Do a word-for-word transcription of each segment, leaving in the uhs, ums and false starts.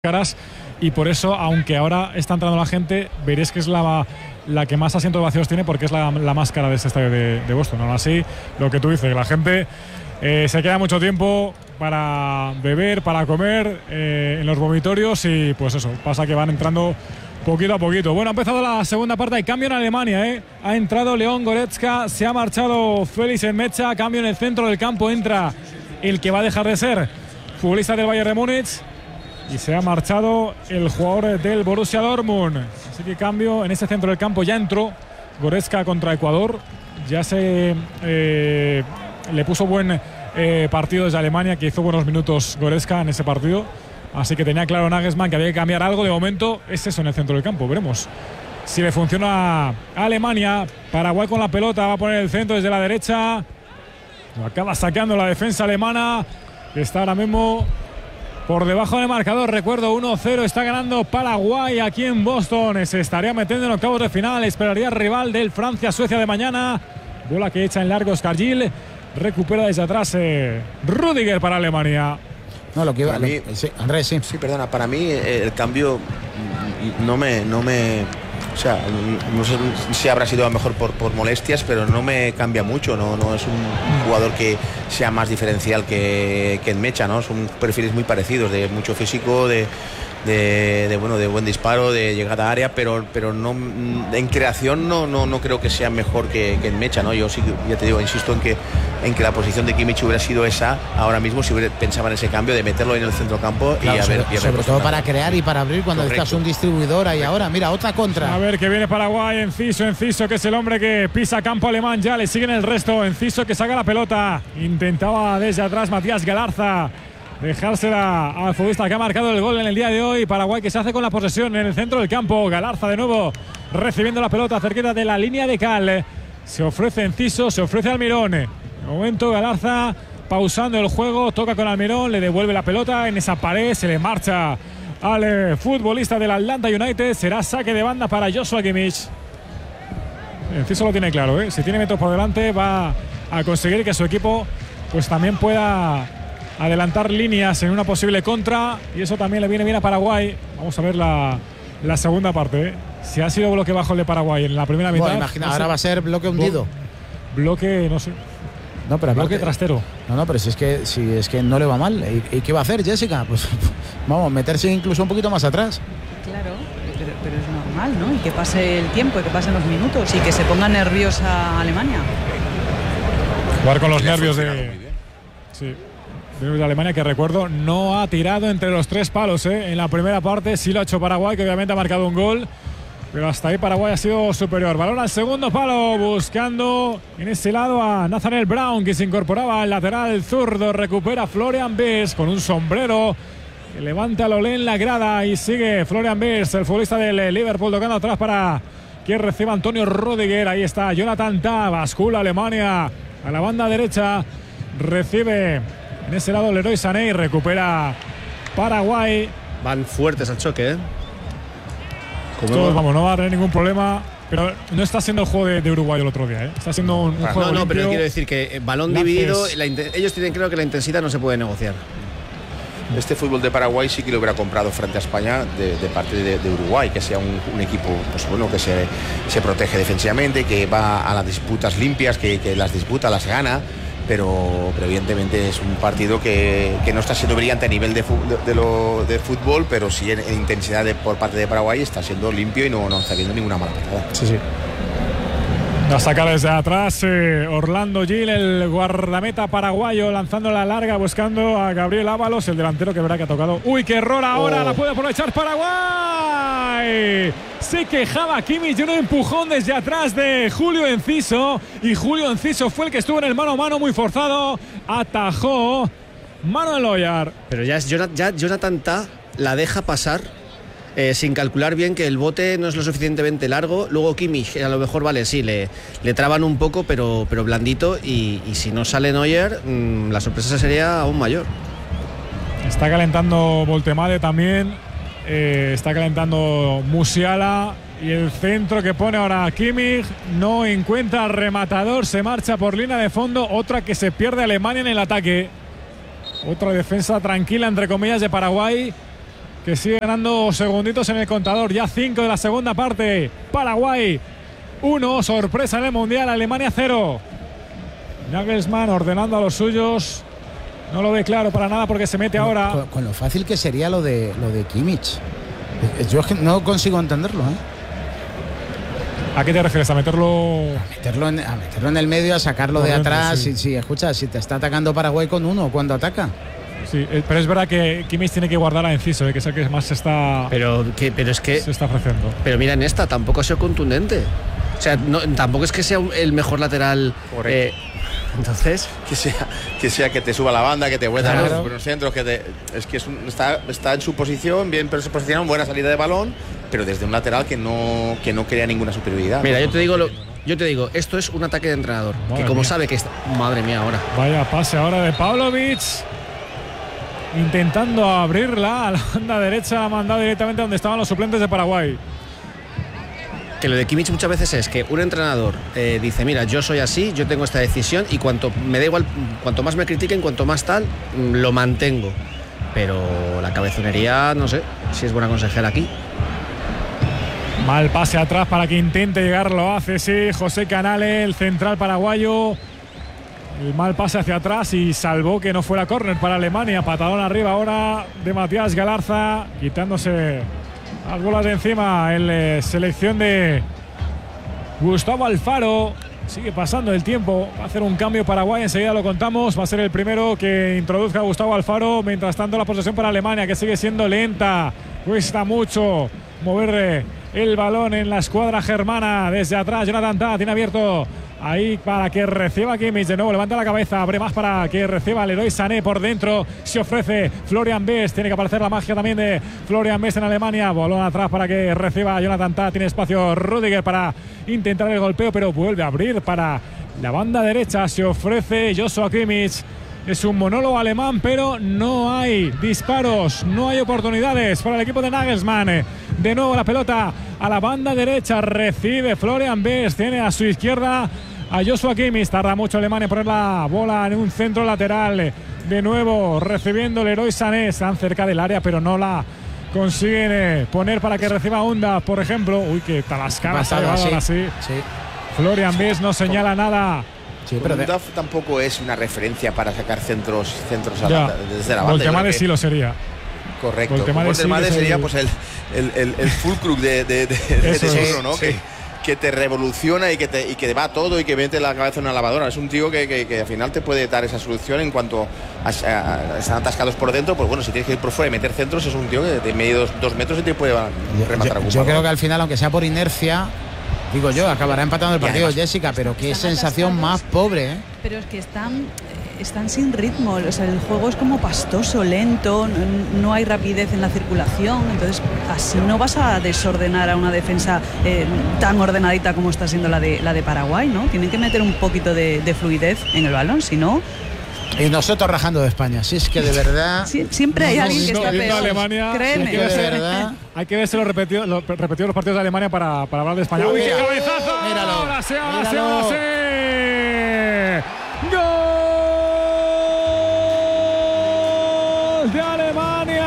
caras, y por eso, aunque ahora está entrando la gente, veréis que es la, la que más asientos vacíos tiene, porque es la, la más cara de este estadio de, de Boston. Aún así, lo que tú dices, la gente eh, se queda mucho tiempo para beber, para comer eh, en los vomitorios, y pues eso, pasa que van entrando poquito a poquito. Bueno, ha empezado la segunda parte, hay cambio en Alemania, ¿eh? Ha entrado Leon Goretzka, se ha marchado Félix Nmecha, cambio en el centro del campo, entra el que va a dejar de ser futbolista del Bayern de Múnich, y se ha marchado el jugador del Borussia Dortmund. Así que cambio en ese centro del campo. Ya entró Goretzka contra Ecuador. Ya se eh, le puso buen eh, partido desde Alemania, que hizo buenos minutos Goretzka en ese partido. Así que tenía claro Nagelsmann que había que cambiar algo. De momento es eso en el centro del campo. Veremos si le funciona a Alemania. Paraguay con la pelota, va a poner el centro desde la derecha. Lo acaba sacando la defensa alemana, que está ahora mismo por debajo del marcador. Recuerdo, uno cero está ganando Paraguay aquí en Boston. Se estaría metiendo en octavos de final. Esperaría el rival del Francia-Suecia de mañana. Bola que echa en largo Oscar Gil. Recupera desde atrás eh, Rüdiger para Alemania. No, lo que iba a mí, sí, Andrés, sí. Sí, perdona, para mí el cambio no me... No me o sea, no sé si habrá sido a lo mejor por, por molestias, pero no me cambia mucho. No, no es un jugador que sea más diferencial que, que Nmecha, ¿no? Son perfiles muy parecidos, de mucho físico, de, de, de bueno, de buen disparo, de llegada a área, pero, pero no, en creación no, no, no creo que sea mejor que, que Nmecha, ¿no? Yo sí, ya te digo, insisto en que, en que la posición de Kimmich hubiera sido esa ahora mismo, si hubiera, pensaba en ese cambio de meterlo en el centrocampo, claro, y a sobre, ver, y a ver sobre todo para crear y para abrir cuando Correcto. estás un distribuidor ahí. Ahora, mira, otra contra. A ver que viene Paraguay. Enciso, Enciso, que es el hombre que pisa campo alemán. Ya le siguen el resto. Enciso que saca la pelota. Intentaba desde atrás Matías Galarza dejársela al futbolista que ha marcado el gol en el día de hoy. Paraguay que se hace con la posesión en el centro del campo. Galarza de nuevo recibiendo la pelota cerquita de la línea de cal. Se ofrece Enciso, se ofrece Almirón. De momento Galarza pausando el juego, toca con Almirón, le devuelve la pelota en esa pared, se le marcha al eh, futbolista del Atlanta United. Será saque de banda para Joshua Kimmich. Enciso lo tiene claro, ¿eh? Si tiene metros por delante va a conseguir que su equipo pues también pueda adelantar líneas en una posible contra, y eso también le viene bien a Paraguay. Vamos a ver la, la segunda parte, ¿eh? Si ha sido bloque bajo el de Paraguay en la primera mitad. Bueno, imagina, no ahora sé, va a ser bloque hundido. Bloque, no sé. No, pero bloque aparte, trastero. No, no, pero si es que si es que no le va mal. ¿Y, y qué va a hacer Jessica? Pues vamos, meterse incluso un poquito más atrás. Claro, pero, pero es normal, ¿no? Y que pase el tiempo, y que pasen los minutos, y que se ponga nerviosa Alemania. Jugar con los nervios de, sí, de Alemania, que recuerdo no ha tirado entre los tres palos, ¿eh? En la primera parte sí lo ha hecho Paraguay, que obviamente ha marcado un gol, pero hasta ahí Paraguay ha sido superior. Balón al segundo palo, buscando en ese lado a Nathaniel Brown, que se incorporaba al lateral zurdo. Recupera Florian Wirtz con un sombrero que levanta el olé en la grada, y sigue Florian Wirtz, el futbolista del Liverpool, tocando atrás para que reciba Antonio Rüdiger. Ahí está Jonathan Tah, bascula Alemania a la banda derecha, recibe en ese lado Leroy Sané y recupera Paraguay. Van fuertes al choque, ¿eh? Todos, vamos, no va a tener ningún problema, pero no está siendo el juego de, de Uruguay el otro día, ¿eh? Está siendo un, un juego No, no, limpio. pero quiero decir que balón Lances. dividido, la, ellos tienen claro que la intensidad no se puede negociar. Este fútbol de Paraguay sí que lo hubiera comprado frente a España de, de parte de, de Uruguay, que sea un, un equipo pues bueno, que se, se protege defensivamente, que va a las disputas limpias, que, que las disputa, las gana, pero, pero evidentemente es un partido que, que no está siendo brillante a nivel de, de, de, lo, de fútbol, pero sí en, en intensidad de, por parte de Paraguay está siendo limpio y no, no está viendo ninguna mala patada. Sí, sí. La saca desde atrás eh, Orlando Gil, el guardameta paraguayo, lanzando la larga, buscando a Gabriel Ábalos, el delantero, que verá que ha tocado. ¡Uy, qué error ahora! Oh. La puede aprovechar Paraguay. Se quejaba Kimmich de un empujón desde atrás de Julio Enciso, y Julio Enciso fue el que estuvo en el mano a mano muy forzado. Atajó Manuel Neuer. Pero ya, es Jonathan, ya Jonathan Tah la deja pasar. Eh, sin calcular bien que el bote no es lo suficientemente largo. Luego Kimmich, a lo mejor vale, sí, le, le traban un poco, pero, pero blandito, y, y si no sale Neuer, mmm, la sorpresa sería aún mayor. Está calentando Voltemade también, eh, está calentando Musiala, y el centro que pone ahora Kimmich no encuentra rematador, se marcha por línea de fondo. Otra que se pierde Alemania en el ataque. Otra defensa tranquila, entre comillas, de Paraguay. que sigue ganando segunditos en el contador. Ya cinco de la segunda parte. Paraguay uno, sorpresa en el Mundial. Alemania cero. Nagelsmann ordenando a los suyos. No lo ve claro para nada porque se mete ahora. Con, con lo fácil que sería lo de lo de Kimmich. Yo es que no consigo entenderlo, ¿eh? ¿A qué te refieres? ¿A meterlo? A meterlo en, a meterlo en el medio, a sacarlo de atrás. Sí. Si, si, escucha, si te está atacando Paraguay con uno cuando ataca. Sí, pero es verdad que Kimmich tiene que guardar a Enciso, ¿eh? Que es el que más se está. Pero, que, pero es que. Se está ofreciendo. Pero mira, en esta tampoco ha sido contundente. O sea, no, tampoco es que sea el mejor lateral. Eh, entonces. Que sea, que sea que te suba la banda, que te vuelva claro. los, los centros, que te, es que es un, está, está en su posición, bien, pero se posiciona, buena salida de balón, pero desde un lateral que no, que no crea ninguna superioridad. Mira, yo te digo lo, yo te digo, esto es un ataque de entrenador. Madre que como mía. Sabe que está. Madre mía, ahora. Vaya pase ahora de Pavlovic. Intentando abrirla a la banda derecha, ha mandado directamente donde estaban los suplentes de Paraguay. Que lo de Kimmich muchas veces es que un entrenador eh, dice, mira, yo soy así, yo tengo esta decisión y cuanto me da igual, cuanto más me critiquen, cuanto más tal, lo mantengo. Pero la cabezonería, no sé si es buena consejera aquí. Mal pase atrás para que intente llegar, lo hace, sí, José Canales, el central paraguayo. El mal pase hacia atrás y salvó que no fuera córner para Alemania. Patadón arriba ahora de Matías Galarza, quitándose las bolas de encima en la selección de Gustavo Alfaro. Sigue pasando el tiempo. Va a hacer un cambio Paraguay, enseguida lo contamos. Va a ser el primero que introduzca a Gustavo Alfaro. Mientras tanto, la posesión para Alemania, que sigue siendo lenta. Cuesta mucho mover el balón en la escuadra germana. Desde atrás, Jonathan Tah tiene abierto ahí para que reciba Kimmich. De nuevo levanta la cabeza, abre más para que reciba Leroy Sané por dentro. Se ofrece Florian Wirtz. Tiene que aparecer la magia también de Florian Wirtz en Alemania. Balón atrás para que reciba Jonathan Tah. Tiene espacio Rüdiger para intentar el golpeo, pero vuelve a abrir para la banda derecha. Se ofrece Joshua Kimmich. Es un monólogo alemán, pero no hay disparos, no hay oportunidades para el equipo de Nagelsmann. De nuevo la pelota a la banda derecha. Recibe Florian Wirtz. Tiene a su izquierda a Joshua Kimmich. Tarda mucho Alemania en poner la bola en un centro lateral. De nuevo recibiendo Leroy Sané. Están cerca del área, pero no la consiguen poner para que reciba Onda, por ejemplo. Uy, que talascada se ha llevado ahora sí. sí. Florian Wirtz no señala nada. Sí, pero de... tampoco es una referencia para sacar centros centros a la, desde la banda. Voltemade sí lo sería. Correcto. Voltemade sí sería el... pues el, el, el, el fulcrum de, de, de, de Tesoro, ¿no? Sí. Que, que te revoluciona y que te y que va todo y que mete la cabeza en una lavadora. Es un tío que, que, que al final te puede dar esa solución en cuanto a, a, a están atascados por dentro. Pues bueno, si tienes que ir por fuera y meter centros, es un tío que de medio dos, dos metros y te puede rematar yo, a yo creo que al final, aunque sea por inercia, digo yo, acabará empatando el partido, además, Jessica, pero qué sensación más pobre, ¿eh? Pero es que están, están sin ritmo, o sea, el juego es como pastoso, lento, no, no hay rapidez en la circulación, entonces así no vas a desordenar a una defensa eh, tan ordenadita como está siendo la de, la de Paraguay, ¿no? Tienen que meter un poquito de, de fluidez en el balón, si no... Y nosotros rajando de España, si es que de verdad... Sí, siempre hay alguien que está peor, Alemania, créeme. Hay que verse, de verdad, hay que verse los repetidos los, repetidos los partidos de Alemania para, para hablar de España. ¡Uy, qué cabezazo! Míralo, ¡Ahora sí, ahora sí, míralo. ahora sí! ¡Gol de Alemania!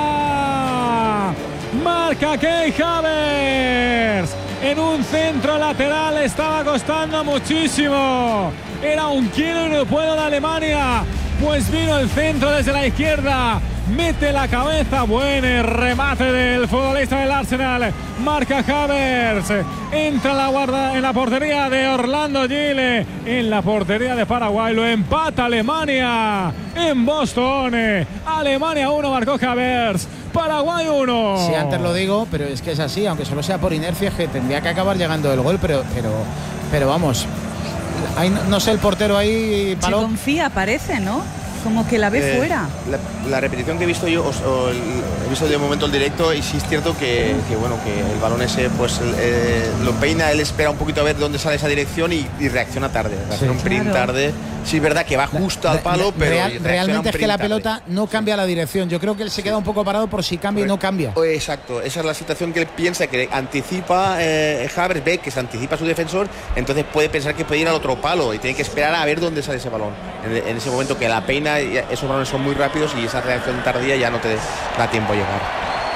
Marca Kai Havertz. En un centro lateral estaba costando muchísimo. Era un kilo y no puedo de Alemania. Pues vino el centro desde la izquierda. Mete la cabeza. Buen remate del futbolista del Arsenal. Marca Havertz. Entra la guarda en la portería de Orlando Gil. En la portería de Paraguay. Lo empata Alemania. En Boston. Alemania uno, marcó Havertz. Paraguay uno. Sí, antes lo digo, pero es que es así. Aunque solo sea por inercia, es que tendría que acabar llegando el gol. Pero, pero, pero vamos... Ahí, no sé, el portero ahí paró. Si confía, parece, ¿no? Como que la ve eh, fuera. La, la repetición que he visto yo, o, o el, he visto de momento el directo, y sí es cierto que, que bueno, que el balón ese, pues eh, lo peina, él espera un poquito a ver dónde sale esa dirección y, y reacciona tarde. Hace sí, un sprint claro. tarde. Sí, es verdad que va justo al palo, pero real, realmente es que la pelota tarde. no cambia la dirección. Yo creo que él se queda un poco parado por si cambia Correcto. y no cambia. Exacto, esa es la situación que él piensa, que anticipa eh, Havertz, ve que se anticipa su defensor, entonces puede pensar que puede ir al otro palo y tiene que esperar a ver dónde sale ese balón. En, en ese momento que la peina, esos balones son muy rápidos y esa reacción tardía ya no te da tiempo a llegar.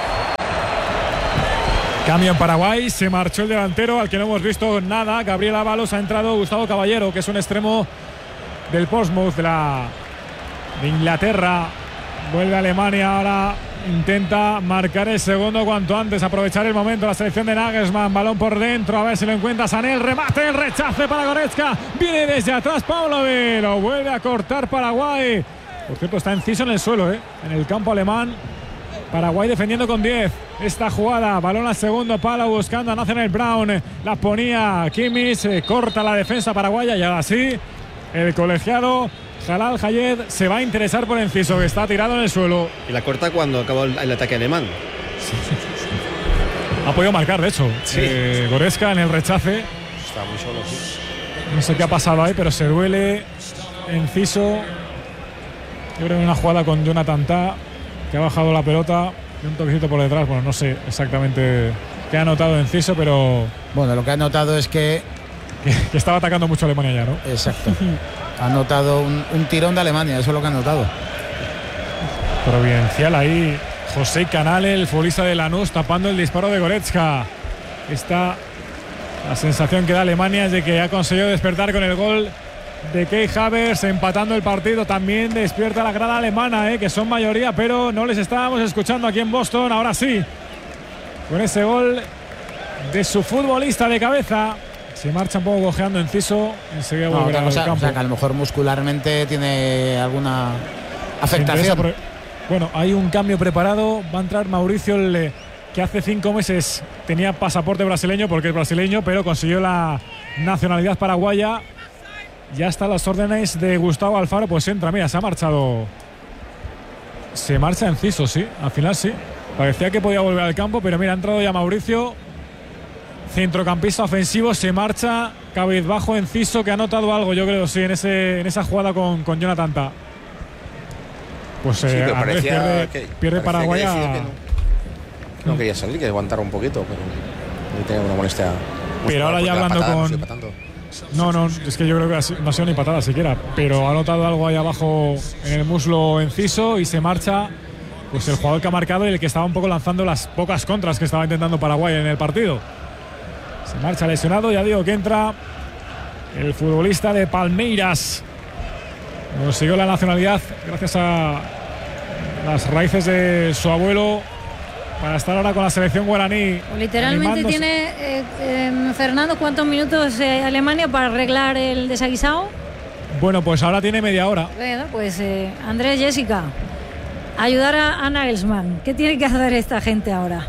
Cambio en Paraguay, se marchó el delantero al que no hemos visto nada, Gabriel Ábalos, ha entrado Gustavo Caballero, que es un extremo del Portsmouth de, la, de Inglaterra. Vuelve a Alemania, ahora intenta marcar el segundo cuanto antes, aprovechar el momento, la selección de Nagelsmann, balón por dentro, a ver si lo encuentra Sané, el remate, el rechace para Goretzka, viene desde atrás Pavlovic, lo vuelve a cortar Paraguay. Por cierto, está Enciso en el suelo, ¿eh? En el campo alemán. Paraguay defendiendo con diez esta jugada, balón al segundo palo buscando a Nathaniel Brown, la ponía Kimmich, eh, corta la defensa paraguaya y ahora sí el colegiado Jalal Hayed se va a interesar por Enciso, que está tirado en el suelo. Y la corta cuando acabó el, el ataque alemán. Sí, sí, sí. Ha podido marcar, de hecho, sí. eh, Goretzka en el rechace. Está muy solo, sí. No sé qué ha pasado ahí, pero se duele Enciso. Yo creo que una jugada con Jonathan Tah, que ha bajado la pelota y un toquecito por detrás. Bueno, no sé exactamente qué ha notado Enciso, pero... Bueno, lo que ha notado es que... Que, que estaba atacando mucho a Alemania ya, ¿no? Exacto. Ha notado un, un tirón de Alemania, eso es lo que ha notado. Providencial ahí. José Canale, el futbolista de Lanús, tapando el disparo de Goretzka. Esta, la sensación que da Alemania es de que ha conseguido despertar con el gol de Kai Havertz, empatando el partido. También despierta la grada alemana, eh, que son mayoría, pero no les estábamos escuchando aquí en Boston. Ahora sí, con ese gol de su futbolista de cabeza. Se marcha un poco cojeando Enciso, enseguida no, volverá al sea, campo. O sea, que a lo mejor muscularmente tiene alguna afectación. Por... Bueno, hay un cambio preparado. Va a entrar Mauricio, el, que hace cinco meses tenía pasaporte brasileño porque es brasileño, pero consiguió la nacionalidad paraguaya. Ya están las órdenes de Gustavo Alfaro, pues entra, mira, se ha marchado. Se marcha Enciso, sí, al final sí. Parecía que podía volver al campo, pero mira, ha entrado ya Mauricio. Centrocampista ofensivo, se marcha cabizbajo Enciso, que ha notado algo, yo creo, sí, en, ese, en esa jugada con, con Jonathan Tah. Pues sí, eh, Andrés pierde, que, pierde Paraguay. Que que no, no quería salir, que aguantar un poquito, pero no tenía una molestia. Pero ahora ya hablando patada, con... No, no, es que yo creo que no ha sido ni patada siquiera, pero ha notado algo ahí abajo en el muslo Enciso y se marcha pues el jugador que ha marcado y el que estaba un poco lanzando las pocas contras que estaba intentando Paraguay en el partido. Se marcha lesionado, ya digo que entra el futbolista de Palmeiras. Consiguió la nacionalidad gracias a las raíces de su abuelo para estar ahora con la selección guaraní. Literalmente animándose. Tiene eh, eh, Fernando, ¿cuántos minutos eh, Alemania para arreglar el desaguisado? Bueno, pues ahora tiene media hora. Bueno, pues eh, Andrés, Jessica, ayudar a, a Nagelsmann. ¿Qué tiene que hacer esta gente ahora?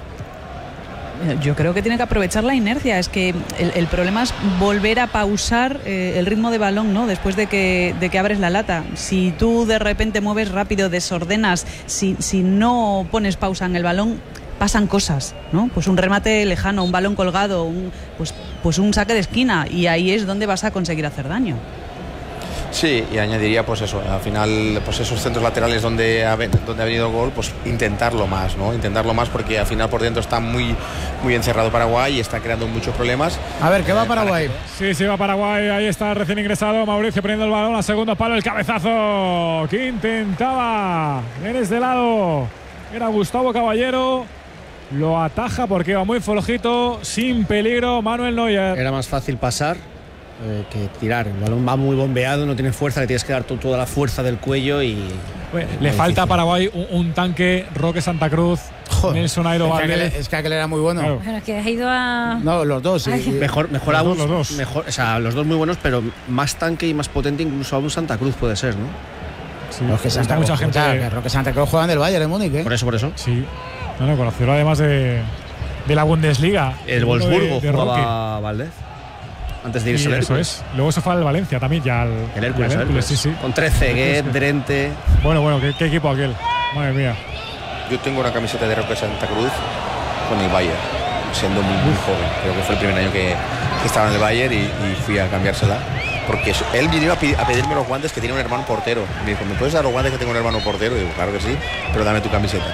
Yo creo que tiene que aprovechar la inercia. Es que el, el problema es volver a pausar eh, el ritmo de balón, ¿no? Después de que, de que abres la lata. Si tú de repente mueves rápido, desordenas, si, si no pones pausa en el balón, pasan cosas, ¿no? Pues un remate lejano, un balón colgado, un, pues, pues un saque de esquina, y ahí es donde vas a conseguir hacer daño. Sí, y añadiría pues eso, al final pues esos centros laterales donde ha, donde ha venido el gol, pues intentarlo más, ¿no? Intentarlo más porque al final por dentro está muy, muy encerrado Paraguay y está creando muchos problemas. A ver, ¿qué va Paraguay? Sí, sí va Paraguay, ahí está recién ingresado Mauricio poniendo el balón a segundo palo, el cabezazo que intentaba en este lado. Era Gustavo Caballero, lo ataja porque iba muy flojito, sin peligro Manuel Neuer. Era más fácil pasar Eh, que tirar. El balón va muy bombeado, no tiene fuerza, le tienes que dar to toda la fuerza del cuello y... Bueno, le falta a Paraguay un, un tanque, Roque Santa Cruz, Joder, Nelson Airo Valdez. Es que aquel era muy bueno. Claro. Bueno, es que ha ido a... No, los dos. Sí. Mejor, mejor los aún, dos, los dos. Mejor, o sea, los dos muy buenos, pero más tanque y más potente incluso aún Santa Cruz puede ser, ¿no? Sí, los que Santa Cruz, mucha gente. O sea, que Roque Santa Cruz juegan del Bayern de Múnich, ¿eh? Por eso, por eso. Sí. No, no, conoció además de, de la Bundesliga. El Wolfsburgo de, de jugaba Valdez. Antes de irse sí, al eso es. Luego se fue al Valencia también, ya al el Hércules, al Hércules, sí, sí. Con Trezeguet, Drente. Bueno, bueno, ¿qué, qué equipo aquel? Madre mía. Yo tengo una camiseta de Roque Santa Cruz con el Bayern, siendo muy, muy joven. Creo que fue el primer año que, que estaba en el Bayern y, y fui a cambiársela. Porque él vino a, a pedirme los guantes que tiene un hermano portero. Me dijo, ¿me puedes dar los guantes que tengo un hermano portero? Y digo, claro que sí, pero dame tu camiseta.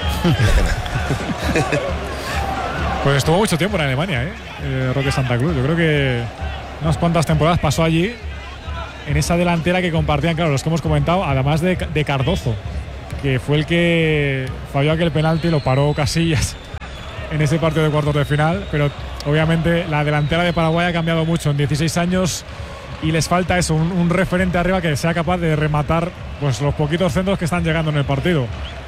Pues estuvo mucho tiempo en Alemania, ¿eh? eh Roque Santa Cruz. Yo creo que unas cuantas temporadas pasó allí, en esa delantera que compartían, claro, los que hemos comentado, además de, de Cardozo, que fue el que falló aquel penalti, lo paró Casillas en ese partido de cuartos de final, pero obviamente la delantera de Paraguay ha cambiado mucho en dieciséis años y les falta eso, un, un referente arriba que sea capaz de rematar pues los poquitos centros que están llegando en el partido.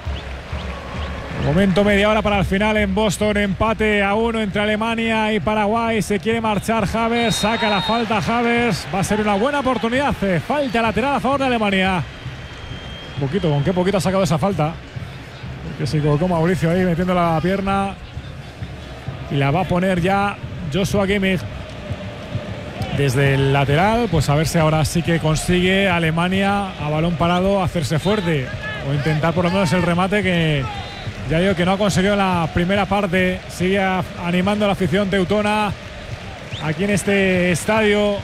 Momento media hora para el final en Boston, empate a uno entre Alemania y Paraguay. Se quiere marchar Havertz, saca la falta Havertz, va a ser una buena oportunidad, falta lateral a favor de Alemania. Un poquito, con qué poquito ha sacado esa falta, que se colocó Mauricio ahí metiendo la pierna y la va a poner ya Joshua Kimmich desde el lateral. Pues a ver si ahora sí que consigue Alemania a balón parado hacerse fuerte o intentar por lo menos el remate, que ya digo que no ha conseguido en la primera parte. Sigue animando a la afición teutona aquí en este estadio.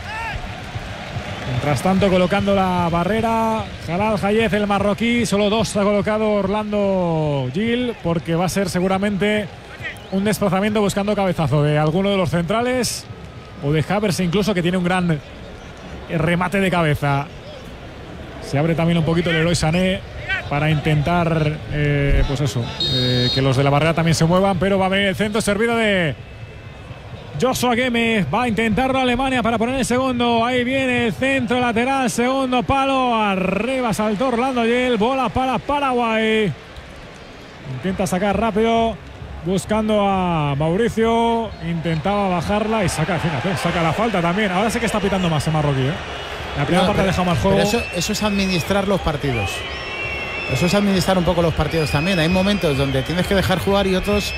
Mientras tanto, colocando la barrera Jalal Hayez, el marroquí. Solo dos ha colocado Orlando Gil, porque va a ser seguramente un desplazamiento buscando cabezazo de alguno de los centrales o de Havertz incluso, que tiene un gran remate de cabeza. Se abre también un poquito el Leroy Sané para intentar eh, pues eso, eh, que los de la barrera también se muevan, pero va a venir el centro servido de Joshua Kimmich. Va a intentarlo Alemania para poner el segundo. Ahí viene el centro lateral, segundo palo, arriba saltó Orlando Gil, bola para Paraguay. Intenta sacar rápido buscando a Mauricio, intentaba bajarla y saca, fíjate, saca la falta también. Ahora sí que está pitando más el marroquí, ¿eh? La primera no, parte pero, ha dejado más juego. Pero eso, eso es administrar los partidos. Eso es administrar un poco los partidos también. Hay momentos donde tienes que dejar jugar y otros.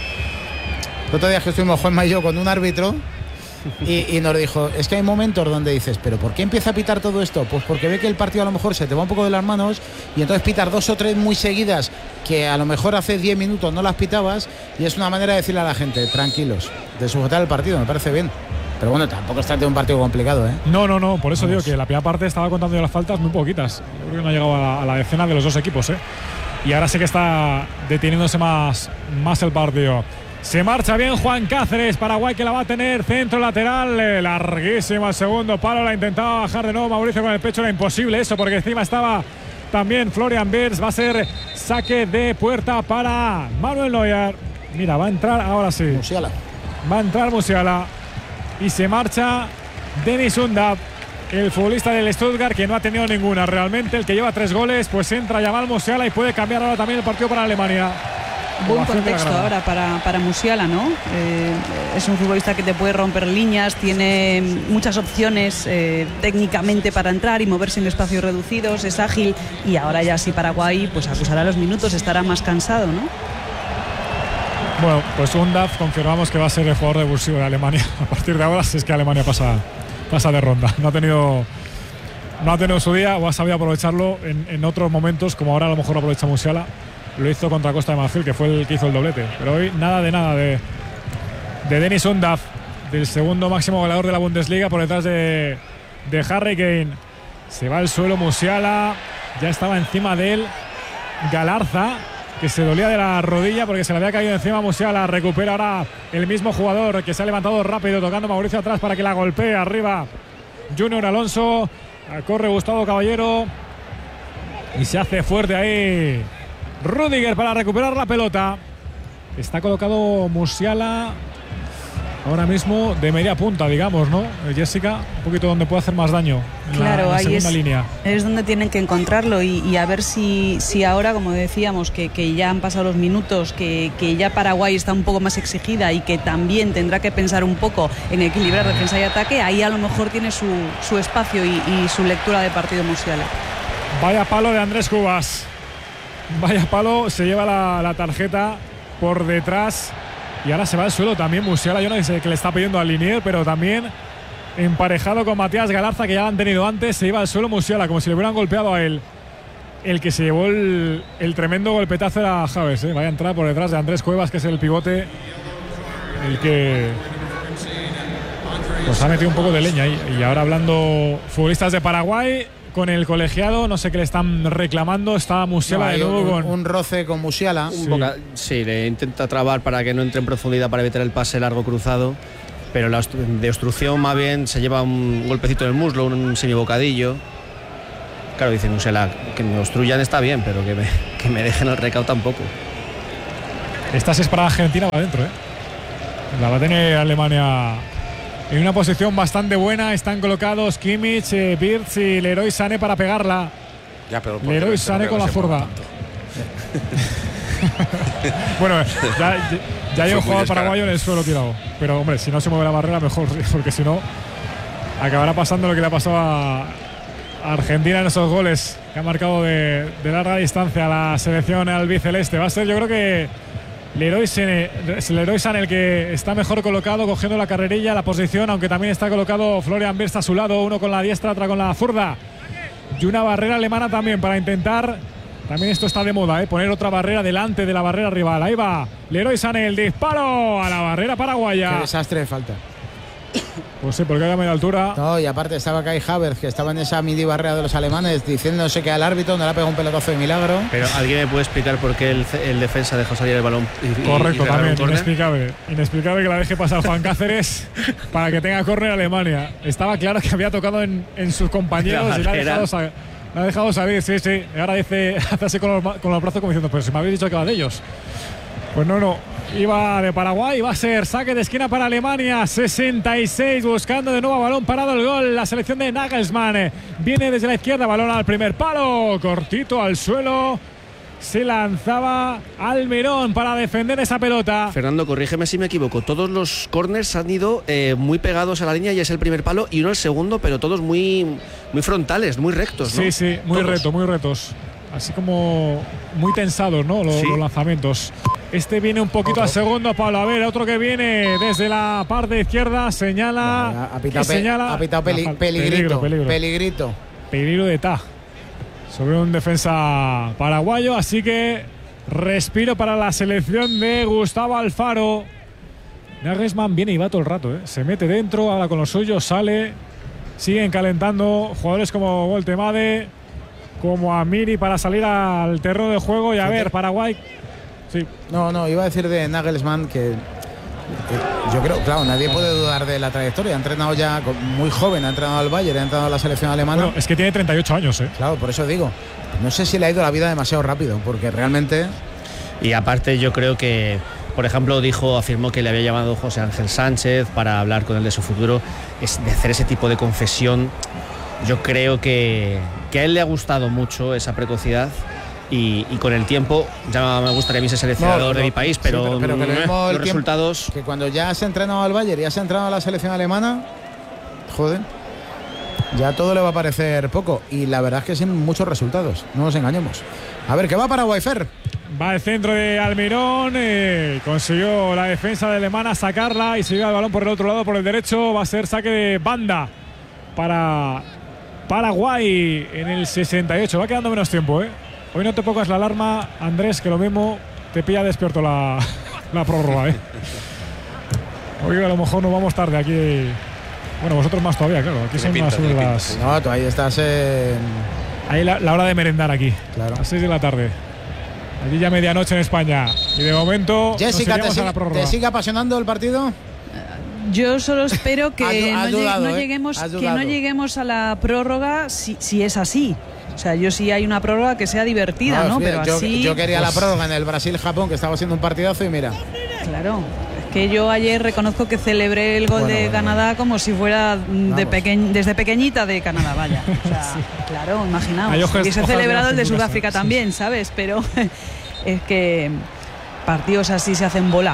El otro día que estuvimos Juanma y yo con un árbitro y, y nos dijo, es que hay momentos donde dices, pero ¿por qué empieza a pitar todo esto? Pues porque ve que el partido a lo mejor se te va un poco de las manos y entonces pitar dos o tres muy seguidas que a lo mejor hace diez minutos no las pitabas, y es una manera de decirle a la gente, tranquilos, de sujetar el partido. Me parece bien. Pero bueno, tampoco está de un partido complicado, ¿eh? No, no, no. Por eso Vamos. digo que la primera parte estaba contando yo las faltas muy poquitas. Yo creo que no ha llegado a la, a la decena de los dos equipos, ¿eh? Y ahora sí que está deteniéndose más, más el partido. Se marcha bien Juan Cáceres. Paraguay que la va a tener. Centro lateral. Eh, larguísimo el segundo palo. La intentaba bajar de nuevo Mauricio con el pecho. Era imposible eso, porque encima estaba también Florian Wirtz. Va a ser saque de puerta para Manuel Neuer. Mira, va a entrar ahora sí. Musiala. Va a entrar Musiala. Y se marcha Denis Undav, el futbolista del Stuttgart, que no ha tenido ninguna realmente, el que lleva tres goles. Pues entra Jamal Musiala y puede cambiar ahora también el partido para Alemania. Buen contexto ahora para, para Musiala, ¿no? Eh, es un futbolista que te puede romper líneas, tiene muchas opciones eh, técnicamente para entrar y moverse en espacios reducidos, es ágil, y ahora ya sí Paraguay pues acusará los minutos, estará más cansado, ¿no? Bueno, pues Undav confirmamos que va a ser el jugador revulsivo de Alemania a partir de ahora, si es que Alemania pasa, pasa de ronda. No ha tenido no ha tenido su día, o ha sabido aprovecharlo en, en otros momentos, como ahora a lo mejor aprovecha Musiala. Lo hizo contra Costa de Marfil, que fue el que hizo el doblete. Pero hoy nada de nada de, de Denis Undav, del segundo máximo goleador de la Bundesliga, por detrás de, de Harry Kane. Se va al suelo Musiala, ya estaba encima de él Galarza, que se dolía de la rodilla porque se le había caído encima. Musiala recupera ahora el mismo jugador, que se ha levantado rápido, tocando Mauricio atrás para que la golpee arriba Junior Alonso. Corre Gustavo Caballero y se hace fuerte ahí Rüdiger para recuperar la pelota. Está colocado Musiala ahora mismo de media punta, digamos, ¿no, Jessica? Un poquito donde puede hacer más daño. En claro, la, en la ahí es, línea. es donde tienen que encontrarlo y, y a ver si, si ahora, como decíamos, que, que ya han pasado los minutos, que, que ya Paraguay está un poco más exigida y que también tendrá que pensar un poco en equilibrar defensa y ataque, ahí a lo mejor tiene su, su espacio y, y su lectura de partido Musiala. Vaya palo de Andrés Cubas. Vaya palo, se lleva la, la tarjeta por detrás. Y ahora se va al suelo también Musiala. Yo no sé qué le está pidiendo al Linier, pero también emparejado con Matías Galarza, que ya lo han tenido antes. Se iba al suelo Musiala, como si le hubieran golpeado a él. El que se llevó el, el tremendo golpetazo era Havertz, ¿eh? Vaya entrada por detrás de Andrés Cuevas, que es el pivote, el que pues ha metido un poco de leña ahí. Y ahora hablando futbolistas de Paraguay con el colegiado, no sé qué le están reclamando. Está Musiala no, de nuevo un, con un roce con Musiala. Un sí. boca, sí, le intenta trabar para que no entre en profundidad para evitar el pase largo cruzado, pero la de obstrucción más bien se lleva un golpecito en el muslo, un semibocadillo. Claro, dice Musiala, que me obstruyan está bien, pero que me, que me dejen el recao tampoco. Esta si es para Argentina va adentro, ¿eh? La va a tener Alemania en una posición bastante buena. Están colocados Kimmich, eh, Wirtz y Leroy Sané para pegarla. Ya, pero Leroy Sané con la zurda. Bueno, ya, ya, ya hay un jugador paraguayo en el suelo tirado. Pero hombre, si no se mueve la barrera, mejor, porque si no, acabará pasando lo que le ha pasado a Argentina en esos goles que ha marcado de, de larga distancia a la selección albiceleste. Va a ser, yo creo que Leroy Sané, Leroy Sané el que está mejor colocado, cogiendo la carrerilla, la posición, aunque también está colocado Florian Wirtz a su lado, uno con la diestra, otra con la zurda. Y una barrera alemana también para intentar. También esto está de moda, ¿eh? Poner otra barrera delante de la barrera rival. Ahí va Leroy Sané, el disparo a la barrera paraguaya. Qué desastre de falta. Pues sí, porque hay a media altura. No, y aparte estaba Kai Havertz, que estaba en esa mini barrera de los alemanes, diciéndose que al árbitro no le ha pegado un pelotazo de milagro. Pero ¿alguien me puede explicar por qué el, el defensa dejó salir el balón? Y, Correcto, y también, inexplicable. Inexplicable que la deje pasar Juan Cáceres para que tenga córner Alemania. Estaba claro que había tocado en, en sus compañeros y la ha dejado salir. La ha dejado salir, sí, sí. Y ahora dice, hace así con los, con los brazos como diciendo, pero si me habéis dicho que va de ellos. Pues no, no. Iba de Paraguay, va a ser saque de esquina para Alemania. sesenta y seis, buscando de nuevo balón parado el gol. La selección de Nagelsmann. Viene desde la izquierda, balón al primer palo. Cortito al suelo. Se lanzaba Almirón para defender esa pelota. Fernando, corrígeme si me equivoco. Todos los corners han ido eh, muy pegados a la línea y es el primer palo y uno el segundo, pero todos muy, muy frontales, muy rectos, ¿no? Sí, sí, muy todos. retos, muy retos. Así como muy tensados, ¿no? Los, sí. los lanzamientos. Este viene un poquito otro. al segundo palo. A ver, otro que viene desde la parte izquierda. Señala. Ha pitado, pe señala, ha pitado peli peligrito. Peligro, peligro. Peligrito. Peligro de Ta. Sobre un defensa paraguayo. Así que respiro para la selección de Gustavo Alfaro. Nagelsmann viene y va todo el rato, ¿eh? Se mete dentro, habla con los suyos, sale. Siguen calentando jugadores como Voltemade, como Amiri para salir al terreno de juego. Y a ver, Paraguay. Sí. No, no, iba a decir de Nagelsmann que, que yo creo, claro, nadie puede dudar de la trayectoria. Ha entrenado ya muy joven, ha entrenado al Bayern, ha entrenado a la selección alemana. Bueno, es que tiene treinta y ocho años, ¿eh? Claro, por eso digo. No sé si le ha ido la vida demasiado rápido, porque realmente. Y aparte, yo creo que, por ejemplo, dijo, afirmó que le había llamado José Ángel Sánchez para hablar con él de su futuro. Es de hacer ese tipo de confesión. Yo creo que, que a él le ha gustado mucho esa precocidad. Y, y con el tiempo, ya me gustaría a mí ser seleccionador no, no, de mi país, pero, sí, pero, pero que no, los el resultados. Que cuando ya has entrenado al Bayern y has entrenado a la selección alemana, joder, ya todo le va a parecer poco. Y la verdad es que sin muchos resultados, no nos engañemos. A ver, ¿qué va Paraguay, Fer? Va el centro de Almirón, eh, consiguió la defensa de alemana sacarla y se lleva el balón por el otro lado, por el derecho. Va a ser saque de banda para Paraguay en el sesenta y ocho. Va quedando menos tiempo, ¿eh? Hoy no te pongas la alarma, Andrés, que lo mismo te pilla despierto la, la prórroga, ¿eh? Hoy a lo mejor nos vamos tarde aquí. Bueno, vosotros más todavía, claro. Aquí son más sobre las. No, tú ahí estás en. Ahí la, la hora de merendar aquí. Claro. A las seis de la tarde. Allí ya medianoche en España. Y de momento. Jessica, nos ¿te, a la ¿te sigue apasionando el partido? Yo solo espero que, has, has no, dudado, no ¿eh? lleguemos, que no lleguemos a la prórroga si, si es así. O sea, yo sí hay una prórroga que sea divertida, ¿no? ¿no? Pero yo, así, yo quería pues, la prórroga en el Brasil-Japón, que estaba siendo un partidazo, y mira. Claro. Es que yo ayer reconozco que celebré el gol bueno, de bueno, Canadá bueno. como si fuera de peque desde pequeñita de Canadá, vaya. O sea, sí. Claro, imaginaos. Y hubiese celebrado el de Sudáfrica sí. también, ¿sabes? Pero es que partidos así se hacen bola.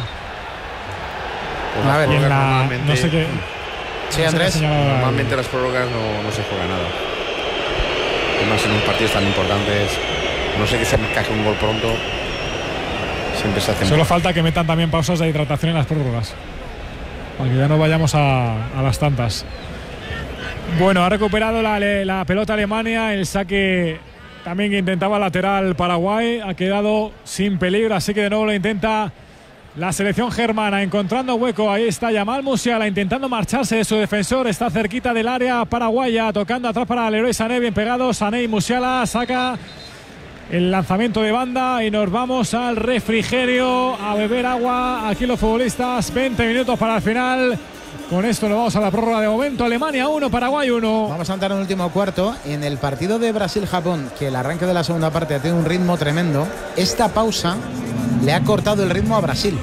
Pues a ver, en la, no sé qué. Sí, Andrés. Normalmente las prórrogas no, no se juega nada. Además en un partidos tan importantes, no sé que se me caje un gol pronto. Siempre se hace. Solo falta que metan también pausas de hidratación en las prórrogas, para que ya no vayamos a, a las tantas. Bueno, ha recuperado la, la pelota Alemania, el saque también que intentaba lateral Paraguay, ha quedado sin peligro, así que de nuevo lo intenta la selección germana, encontrando hueco. Ahí está Yamal Musiala intentando marcharse de su defensor, está cerquita del área paraguaya, tocando atrás para Leroy Sané, bien pegado. Sané y Musiala saca el lanzamiento de banda y nos vamos al refrigerio a beber agua. Aquí los futbolistas, veinte minutos para el final. Con esto nos vamos a la prórroga de momento. Alemania uno, Paraguay uno. Vamos a entrar en el último cuarto. En el partido de Brasil-Japón, que el arranque de la segunda parte ha tenido un ritmo tremendo, esta pausa le ha cortado el ritmo a Brasil.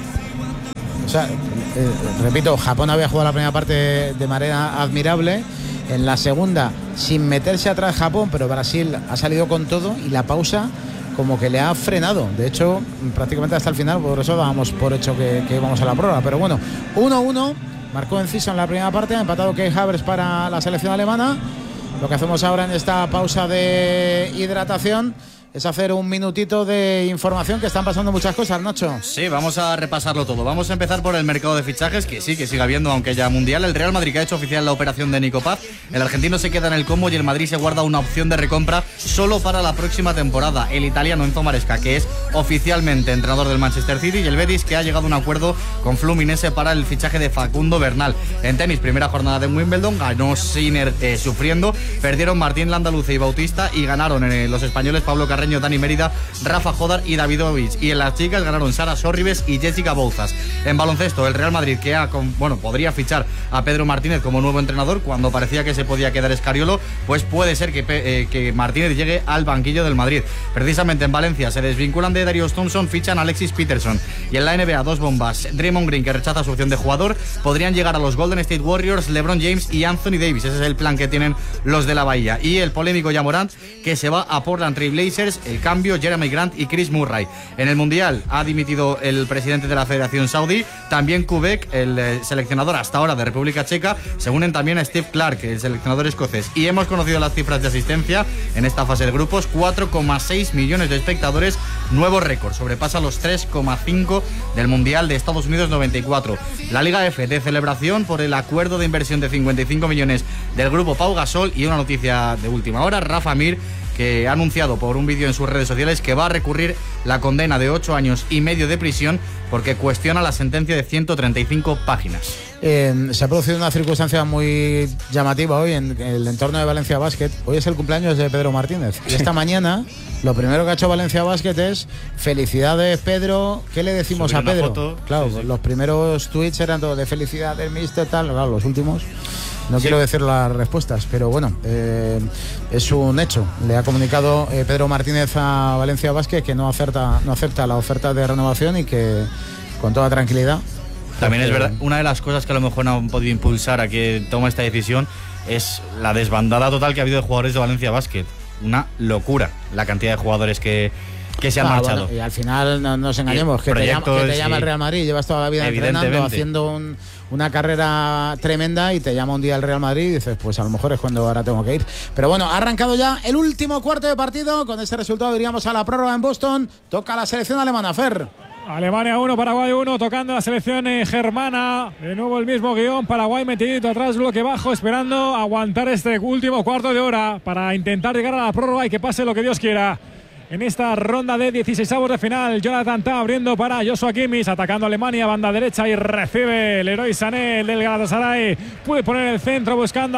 O sea, eh, repito, Japón había jugado la primera parte de manera admirable. En la segunda, sin meterse atrás Japón, pero Brasil ha salido con todo y la pausa como que le ha frenado. De hecho, prácticamente hasta el final, por eso dábamos por hecho que, que íbamos a la prórroga. Pero bueno, uno uno, marcó Enciso en la primera parte, ha empatado Kai Havertz para la selección alemana. Lo que hacemos ahora en esta pausa de hidratación es hacer un minutito de información, que están pasando muchas cosas, Nacho. Sí, vamos a repasarlo todo. Vamos a empezar por el mercado de fichajes, que sí, que sigue habiendo, aunque haya mundial. El Real Madrid ha hecho oficial la operación de Nico Paz. El argentino se queda en el Como y el Madrid se guarda una opción de recompra solo para la próxima temporada. El italiano Enzo Maresca, que es oficialmente entrenador del Manchester City, y el Betis, que ha llegado a un acuerdo con Fluminense para el fichaje de Facundo Bernal. En tenis, primera jornada de Wimbledon, ganó Sinner eh, sufriendo, perdieron Martín Landaluce y Bautista, y ganaron eh, los españoles Pablo Carreño, Dani Mérida, Rafa Jodar y Davidovich. Y en las chicas ganaron Sara Sorribes y Jessica Bouzas. En baloncesto, el Real Madrid, que ha, bueno, podría fichar a Pedro Martínez como nuevo entrenador cuando parecía que se podía quedar Escariolo, pues puede ser que, eh, que Martínez llegue al banquillo del Madrid. Precisamente en Valencia se desvinculan de Darius Thompson, fichan a Alexis Peterson. Y en la N B A, dos bombas. Draymond Green, que rechaza su opción de jugador. Podrían llegar a los Golden State Warriors LeBron James y Anthony Davis. Ese es el plan que tienen los de la Bahía. Y el polémico Ja Morant, que se va a Portland Trail Blazers. El cambio, Jeremy Grant y Chris Murray. En el Mundial ha dimitido el presidente de la Federación Saudí. También Kubek, el eh, seleccionador hasta ahora de República Checa. Se unen también a Steve Clark, el seleccionador escocés. Y hemos conocido las cifras de asistencia en esta fase de grupos: cuatro coma seis millones de espectadores, nuevo récord, sobrepasa los tres coma cinco del Mundial de Estados Unidos noventa y cuatro. La Liga F de celebración por el acuerdo de inversión de cincuenta y cinco millones del grupo Pau Gasol. Y una noticia de última hora: Rafa Mir, que ha anunciado por un vídeo en sus redes sociales que va a recurrir la condena de ocho años y medio de prisión porque cuestiona la sentencia de ciento treinta y cinco páginas. Eh, se ha producido una circunstancia muy llamativa hoy en el entorno de Valencia Basket. Hoy es el cumpleaños de Pedro Martínez. Y esta mañana lo primero que ha hecho Valencia Basket es: felicidades, Pedro. ¿Qué le decimos Subir a Pedro? Foto, claro, sí, sí. Los primeros tweets eran todo de felicidades, mister, tal. Claro, los últimos no sí. quiero decir las respuestas, pero bueno, eh, es un hecho. Le ha comunicado eh, Pedro Martínez a Valencia Basket que no acepta, no acepta la oferta de renovación y que con toda tranquilidad. También es verdad, una de las cosas que a lo mejor no han podido impulsar a que tome esta decisión es la desbandada total que ha habido de jugadores de Valencia Basket. Una locura la cantidad de jugadores que, que se han ah, marchado. Bueno, y al final no nos engañemos, que te, llama, que te llama el Real Madrid, llevas toda la vida entrenando, haciendo un, una carrera tremenda, y te llama un día el Real Madrid y dices, pues a lo mejor es cuando ahora tengo que ir. Pero bueno, ha arrancado ya el último cuarto de partido. Con ese resultado iríamos a la prórroga en Boston. Toca la selección alemana, Fer. Alemania uno, Paraguay uno, tocando la selección eh, germana. De nuevo el mismo guión, Paraguay metidito atrás, bloque bajo, esperando aguantar este último cuarto de hora para intentar llegar a la prórroga y que pase lo que Dios quiera. En esta ronda de dieciseisavos de final, Jonathan Tah abriendo para Joshua Kimmich, atacando a Alemania, banda derecha, y recibe Leroy Sané, el del Galatasaray. Puede poner el centro buscando a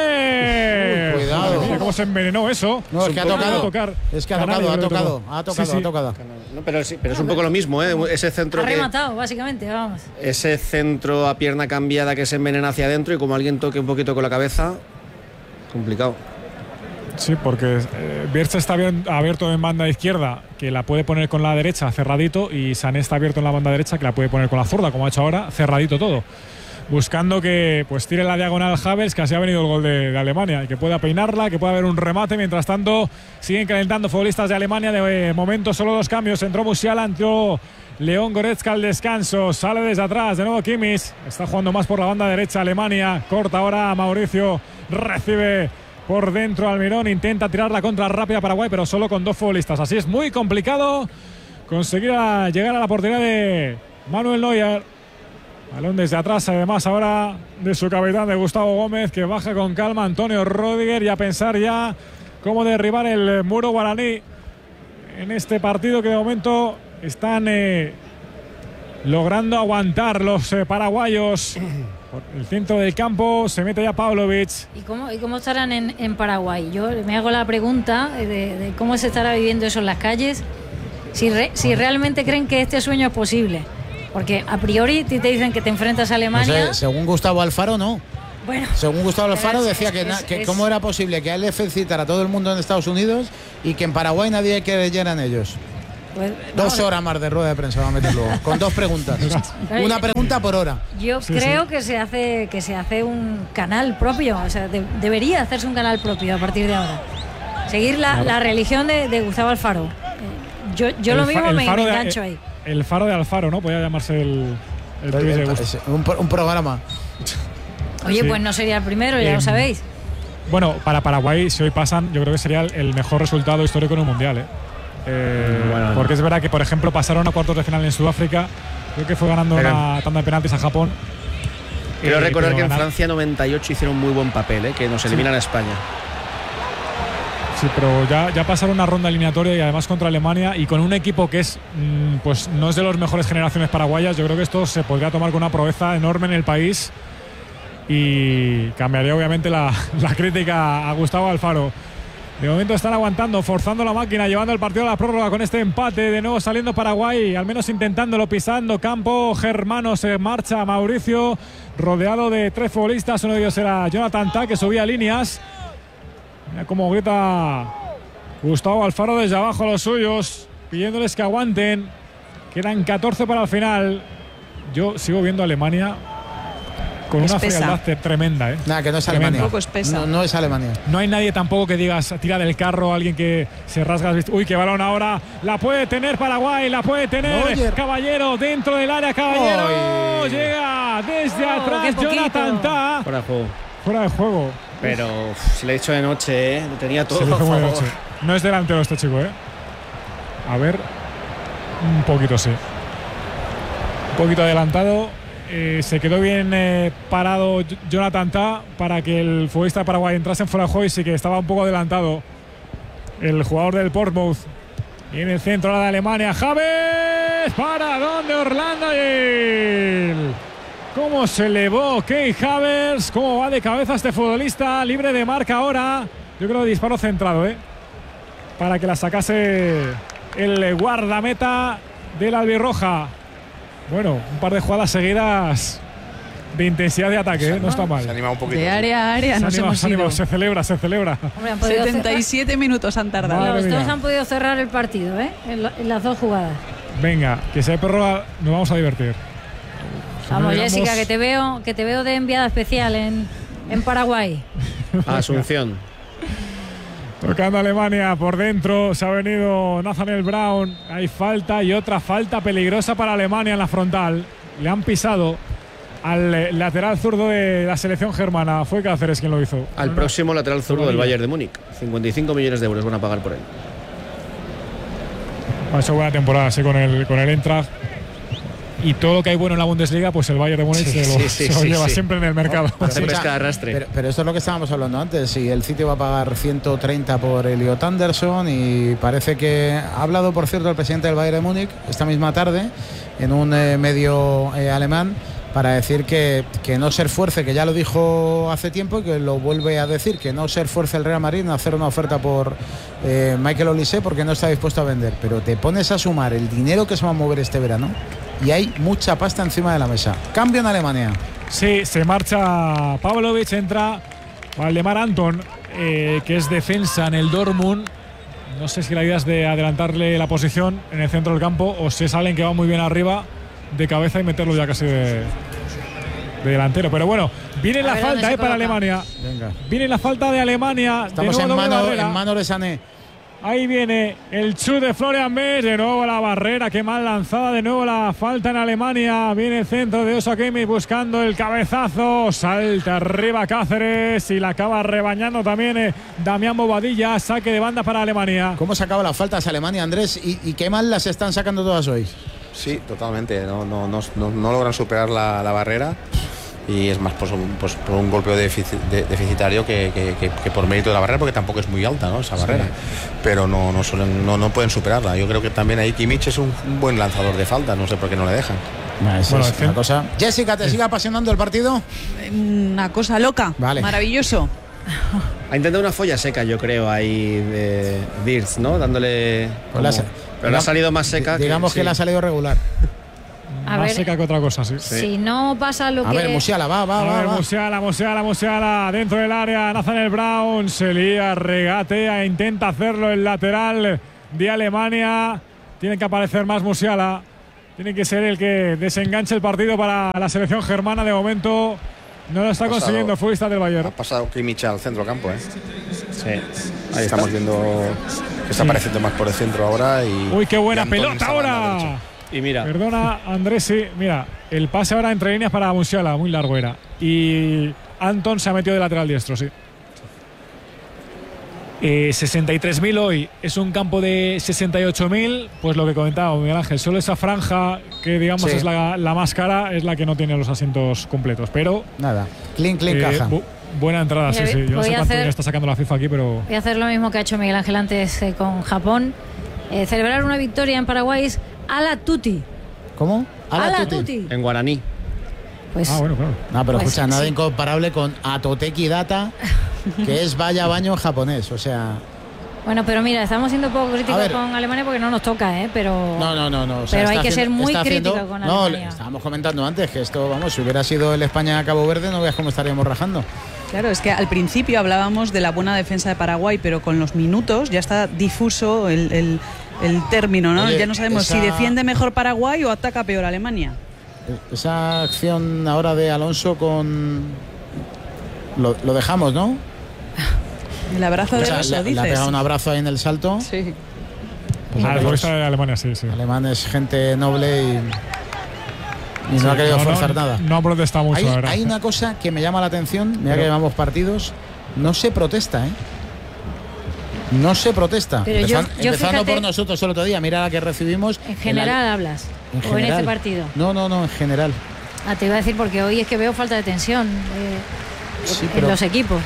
Havertz. Uy, cuidado. Mira cómo se envenenó eso. No, es que ha tocado. Tocar. Es que ha tocado, ha tocado, ha tocado, sí, sí. ha tocado. No, pero, sí, pero es un poco lo mismo, ¿eh? Ese centro ha que, rematado, básicamente, vamos. Ese centro a pierna cambiada que se envenena hacia adentro, y como alguien toque un poquito con la cabeza, complicado. Sí, porque eh, Birch está abierto en banda izquierda, que la puede poner con la derecha cerradito, y Sané está abierto en la banda derecha, que la puede poner con la zurda, como ha hecho ahora, cerradito todo. Buscando que pues tire la diagonal Havertz, que así ha venido el gol de, de Alemania, y que pueda peinarla, que pueda haber un remate. Mientras tanto, siguen calentando futbolistas de Alemania. De eh, momento, solo dos cambios. Entró Musiala, entró León Goretzka al descanso. Sale desde atrás, de nuevo Kimmich. Está jugando más por la banda derecha Alemania. Corta ahora Mauricio, recibe por dentro Almirón, intenta tirar la contra rápida Paraguay, pero solo con dos futbolistas. Así es muy complicado conseguir a llegar a la portería de Manuel Neuer. Balón desde atrás, además ahora de su capitán, de Gustavo Gómez, que baja con calma Antonio Rüdiger, y a pensar ya cómo derribar el muro guaraní en este partido, que de momento están eh, logrando aguantar los eh, paraguayos. Por el centro del campo se mete ya Pavlovic. ¿Y cómo, y cómo estarán en, en Paraguay? Yo me hago la pregunta de, de cómo se estará viviendo eso en las calles, si, re, si realmente creen que este sueño es posible. Porque a priori te dicen que te enfrentas a Alemania. No sé, según Gustavo Alfaro, no. Bueno, según Gustavo Alfaro es, decía que, es, que es, cómo era posible que a él le felicitara a todo el mundo en Estados Unidos y que en Paraguay nadie creyera en ellos. Pues, Dos no, horas más de rueda de prensa va a meter luego, con dos preguntas. Una pregunta por hora. Yo Sí, creo sí. que se hace que se hace un canal propio, o sea, de- debería hacerse un canal propio a partir de ahora. Seguir la, la religión de, de Gustavo Alfaro. Eh, Yo, yo El lo fa- mismo el me, faro me de- engancho ahí. El faro de Alfaro, ¿no? Podría llamarse el, el tuit de Gusto. Es un, pro- un programa. Oye, sí. pues no sería el primero, ya Em, lo sabéis. Bueno, para Paraguay, si hoy pasan, yo creo que sería el, el mejor resultado histórico en un mundial, ¿eh? Eh, Bueno, porque es verdad que, por ejemplo, pasaron a cuartos de final en Sudáfrica, creo que fue ganando Pero- una tanda de penaltis a Japón. Quiero Eh, recordar pero que en ganar- Francia noventa y ocho hicieron muy buen papel, ¿eh? Que nos eliminan a España. Sí, pero ya, ya pasaron una ronda eliminatoria y además contra Alemania y con un equipo que es, mm, pues no es de las mejores generaciones paraguayas. Yo creo que esto se podría tomar con una proeza enorme en el país y cambiaría obviamente la, la crítica a Gustavo Alfaro. De momento están aguantando, forzando la máquina, llevando el partido a la prórroga con este empate. De nuevo saliendo Paraguay, al menos intentándolo, pisando campo. Germano se marcha, Mauricio, rodeado de tres futbolistas. Uno de ellos era Jonathan Tah, que subía líneas. Mira cómo grita Gustavo Alfaro desde abajo a los suyos, pidiéndoles que aguanten. Quedan catorce para el final. Yo sigo viendo a Alemania con una Espesa. frialdad te- tremenda, ¿eh? Nada, que no es Tremenda. Alemania. Un poco espesa. No, no es Alemania. No hay nadie tampoco que digas tira del carro, alguien que se rasga las vist- Uy, qué balón ahora. La puede tener Paraguay, la puede tener Neuer. Caballero dentro del área. Caballero Ay. llega desde Oh, atrás. qué poquito. Jonathan Tah. Fuera de juego. Fuera de juego. Pero uf, se le he hecho de noche, ¿eh? Lo tenía todo Se le a hizo muy de favor. noche. No es delantero este chico, ¿eh? A ver. Un poquito sí. Un poquito adelantado. Eh, se quedó bien eh, parado J- Jonathan Tah para que el futbolista de Paraguay entrase en fuera de juego y sí que estaba un poco adelantado el jugador del Portsmouth. Y en el centro la de Alemania, James, para donde Orlando Gil. Cómo se elevó Kai Havertz, cómo va de cabeza este futbolista, libre de marca ahora. Yo creo que disparo centrado, ¿eh? Para que la sacase el guardameta del albirroja. Bueno, un par de jugadas seguidas de intensidad de ataque, ¿eh? No está mal. Se anima un poquito. De área a área Se nos anima, hemos se anima, ido. se celebra, se celebra. Hombre, han podido setenta y siete minutos han tardado. Madre cerrar- los mía. dos han podido cerrar el partido, ¿eh? En, lo- en las dos jugadas. Venga, que se prórroga, nos vamos a divertir. Vamos, Llegamos- Jessica, que te veo, que te veo de enviada especial en, en Paraguay. Asunción. Tocando Alemania por dentro, se ha venido Nathaniel Brown. Hay falta y otra falta peligrosa para Alemania en la frontal. Le han pisado al eh, lateral zurdo de la selección germana. Fue Cáceres quien lo hizo. Al No, no. próximo lateral zurdo del Maravilla. Bayern de Múnich. cincuenta y cinco millones de euros van a pagar por él. Ha hecho buena temporada sí, con el, con el Eintracht. Y todo lo que hay bueno en la Bundesliga, pues el Bayern de Múnich Sí, se lo, sí, sí, se lo sí, lleva sí. siempre en el mercado. Hace Escucha, pesca de arrastre. Pero, pero esto es lo que estábamos hablando antes. Si el City va a pagar ciento treinta por Elliot Anderson y parece que ha hablado, por cierto, el presidente del Bayern de Múnich esta misma tarde en un eh, medio eh, alemán para decir que, que no se esfuerce, que ya lo dijo hace tiempo y que lo vuelve a decir, que no se esfuerce el Real Madrid en hacer una oferta por eh, Michael Olise porque no está dispuesto a vender. Pero te pones a sumar el dinero que se va a mover este verano y hay mucha pasta encima de la mesa. Cambio en Alemania. Sí, se marcha Pavlovic, entra Valdemar Anton, eh, que es defensa en el Dortmund. No sé si la idea es de adelantarle la posición en el centro del campo o si es alguien que va muy bien arriba de cabeza y meterlo ya casi de, de delantero. Pero bueno, viene A la ver dónde falta se eh, para coloca. Alemania. Venga. Viene la falta de Alemania. Estamos de en nuevo doble mano, barrera. en mano de Sané. Ahí viene el chut de Florian Wirtz, de nuevo la barrera, qué mal lanzada, de nuevo la falta en Alemania, viene el centro de Osa Kimmich buscando el cabezazo, salta arriba Cáceres y la acaba rebañando también eh, Damián Bobadilla, saque de banda para Alemania. ¿Cómo sacaba las faltas Alemania, Andrés? ¿Y, y qué mal las están sacando todas hoy? Sí, totalmente. No, no, no, no, no logran superar la, la barrera y es más pues, un, pues, por un golpeo defici- de- deficitario que, que, que, que por mérito de la barrera, porque tampoco es muy alta, ¿no? Esa barrera. Pero no, no, suelen, no, no pueden superarla. Yo creo que también ahí Kimmich es un, un buen lanzador de falta, no sé por qué no le dejan. Es, Bueno, es el una cen- cosa. Jessica, ¿te sigue apasionando el partido? Una cosa loca. Vale. Maravilloso. Ha intentado una folla seca, yo creo, ahí de Wirtz, ¿no? Dándole. Pues la como- sa- pero le ha salido más seca. Digamos que, sí. le ha salido regular. A Más ver, seca que otra cosa, sí. si no pasa lo A que... ver, Musiala, va, va, A va. ver, va. Musiala, Musiala, Musiala, dentro del área, Nathaniel Brown, se lía, regatea, intenta hacerlo el lateral de Alemania. tiene que aparecer más Musiala. Tiene que ser el que desenganche el partido para la selección germana. De momento no lo está consiguiendo el futbolista del Bayern. Ha pasado Kimmich al centro campo, ¿eh? Sí. Ahí estamos viendo que está apareciendo más por el centro ahora. Y, Uy, qué buena y Antón pelota esa banda ahora. derecha. Y mira. Perdona, Andrés, sí. Mira, el pase ahora entre líneas para Musiala, muy largo era. Y Anton se ha metido de lateral diestro, sí. Eh, sesenta y tres mil hoy, es un campo de sesenta y ocho mil, pues lo que comentaba Miguel Ángel, solo esa franja que digamos Sí. es la, la más cara, es la que no tiene los asientos completos, pero Nada, clean, clean eh, caja. bu buena entrada, Mira, sí, sí. Yo no voy sé a cuánto hacer- dinero está sacando la FIFA aquí, pero Voy a hacer lo mismo que ha hecho Miguel Ángel antes eh, con Japón. Eh, celebrar una victoria en Paraguay es ala tutti. ¿Cómo? Ala, tutti. tutti. En guaraní. Pues ah, bueno, claro. No, pero Pues escucha, nada sí. incomparable con Atoteki Data, que es vaya baño en japonés. O sea, bueno, pero mira, estamos siendo poco A críticos ver. con Alemania porque no nos toca, ¿eh? Pero no, no, no. no. O sea, Pero hay está que ser haciendo- muy está haciendo- crítico con No, Alemania. estábamos comentando antes que esto, vamos, si hubiera sido el España-Cabo Verde, no veas cómo estaríamos rajando. Claro, es que al principio hablábamos de la buena defensa de Paraguay, pero con los minutos ya está difuso el, el, el término, ¿no? Oye, ya no sabemos esa- si defiende mejor Paraguay o ataca peor Alemania. Esa acción ahora de Alonso con... Lo, lo dejamos, ¿no? El abrazo O de sea, oso, le, le ha dices. pegado un abrazo ahí en el salto. Sí. Pues Ah, el los futbolista de Alemania, sí, sí. alemanes, gente noble y, y no ha querido No, no, forzar nada. No ha protestado mucho, Hay, la verdad. hay una cosa que me llama la atención, mira Pero- que llevamos partidos, no se protesta, ¿eh? No se protesta. Pero yo- Empezan- yo empezando fíjate- por nosotros el otro día, mira la que recibimos. en la- general hablas. en o en general. este partido. No, no, no, en general. Ah, te iba a decir porque hoy es que veo falta de tensión eh, Sí, en pero- los equipos.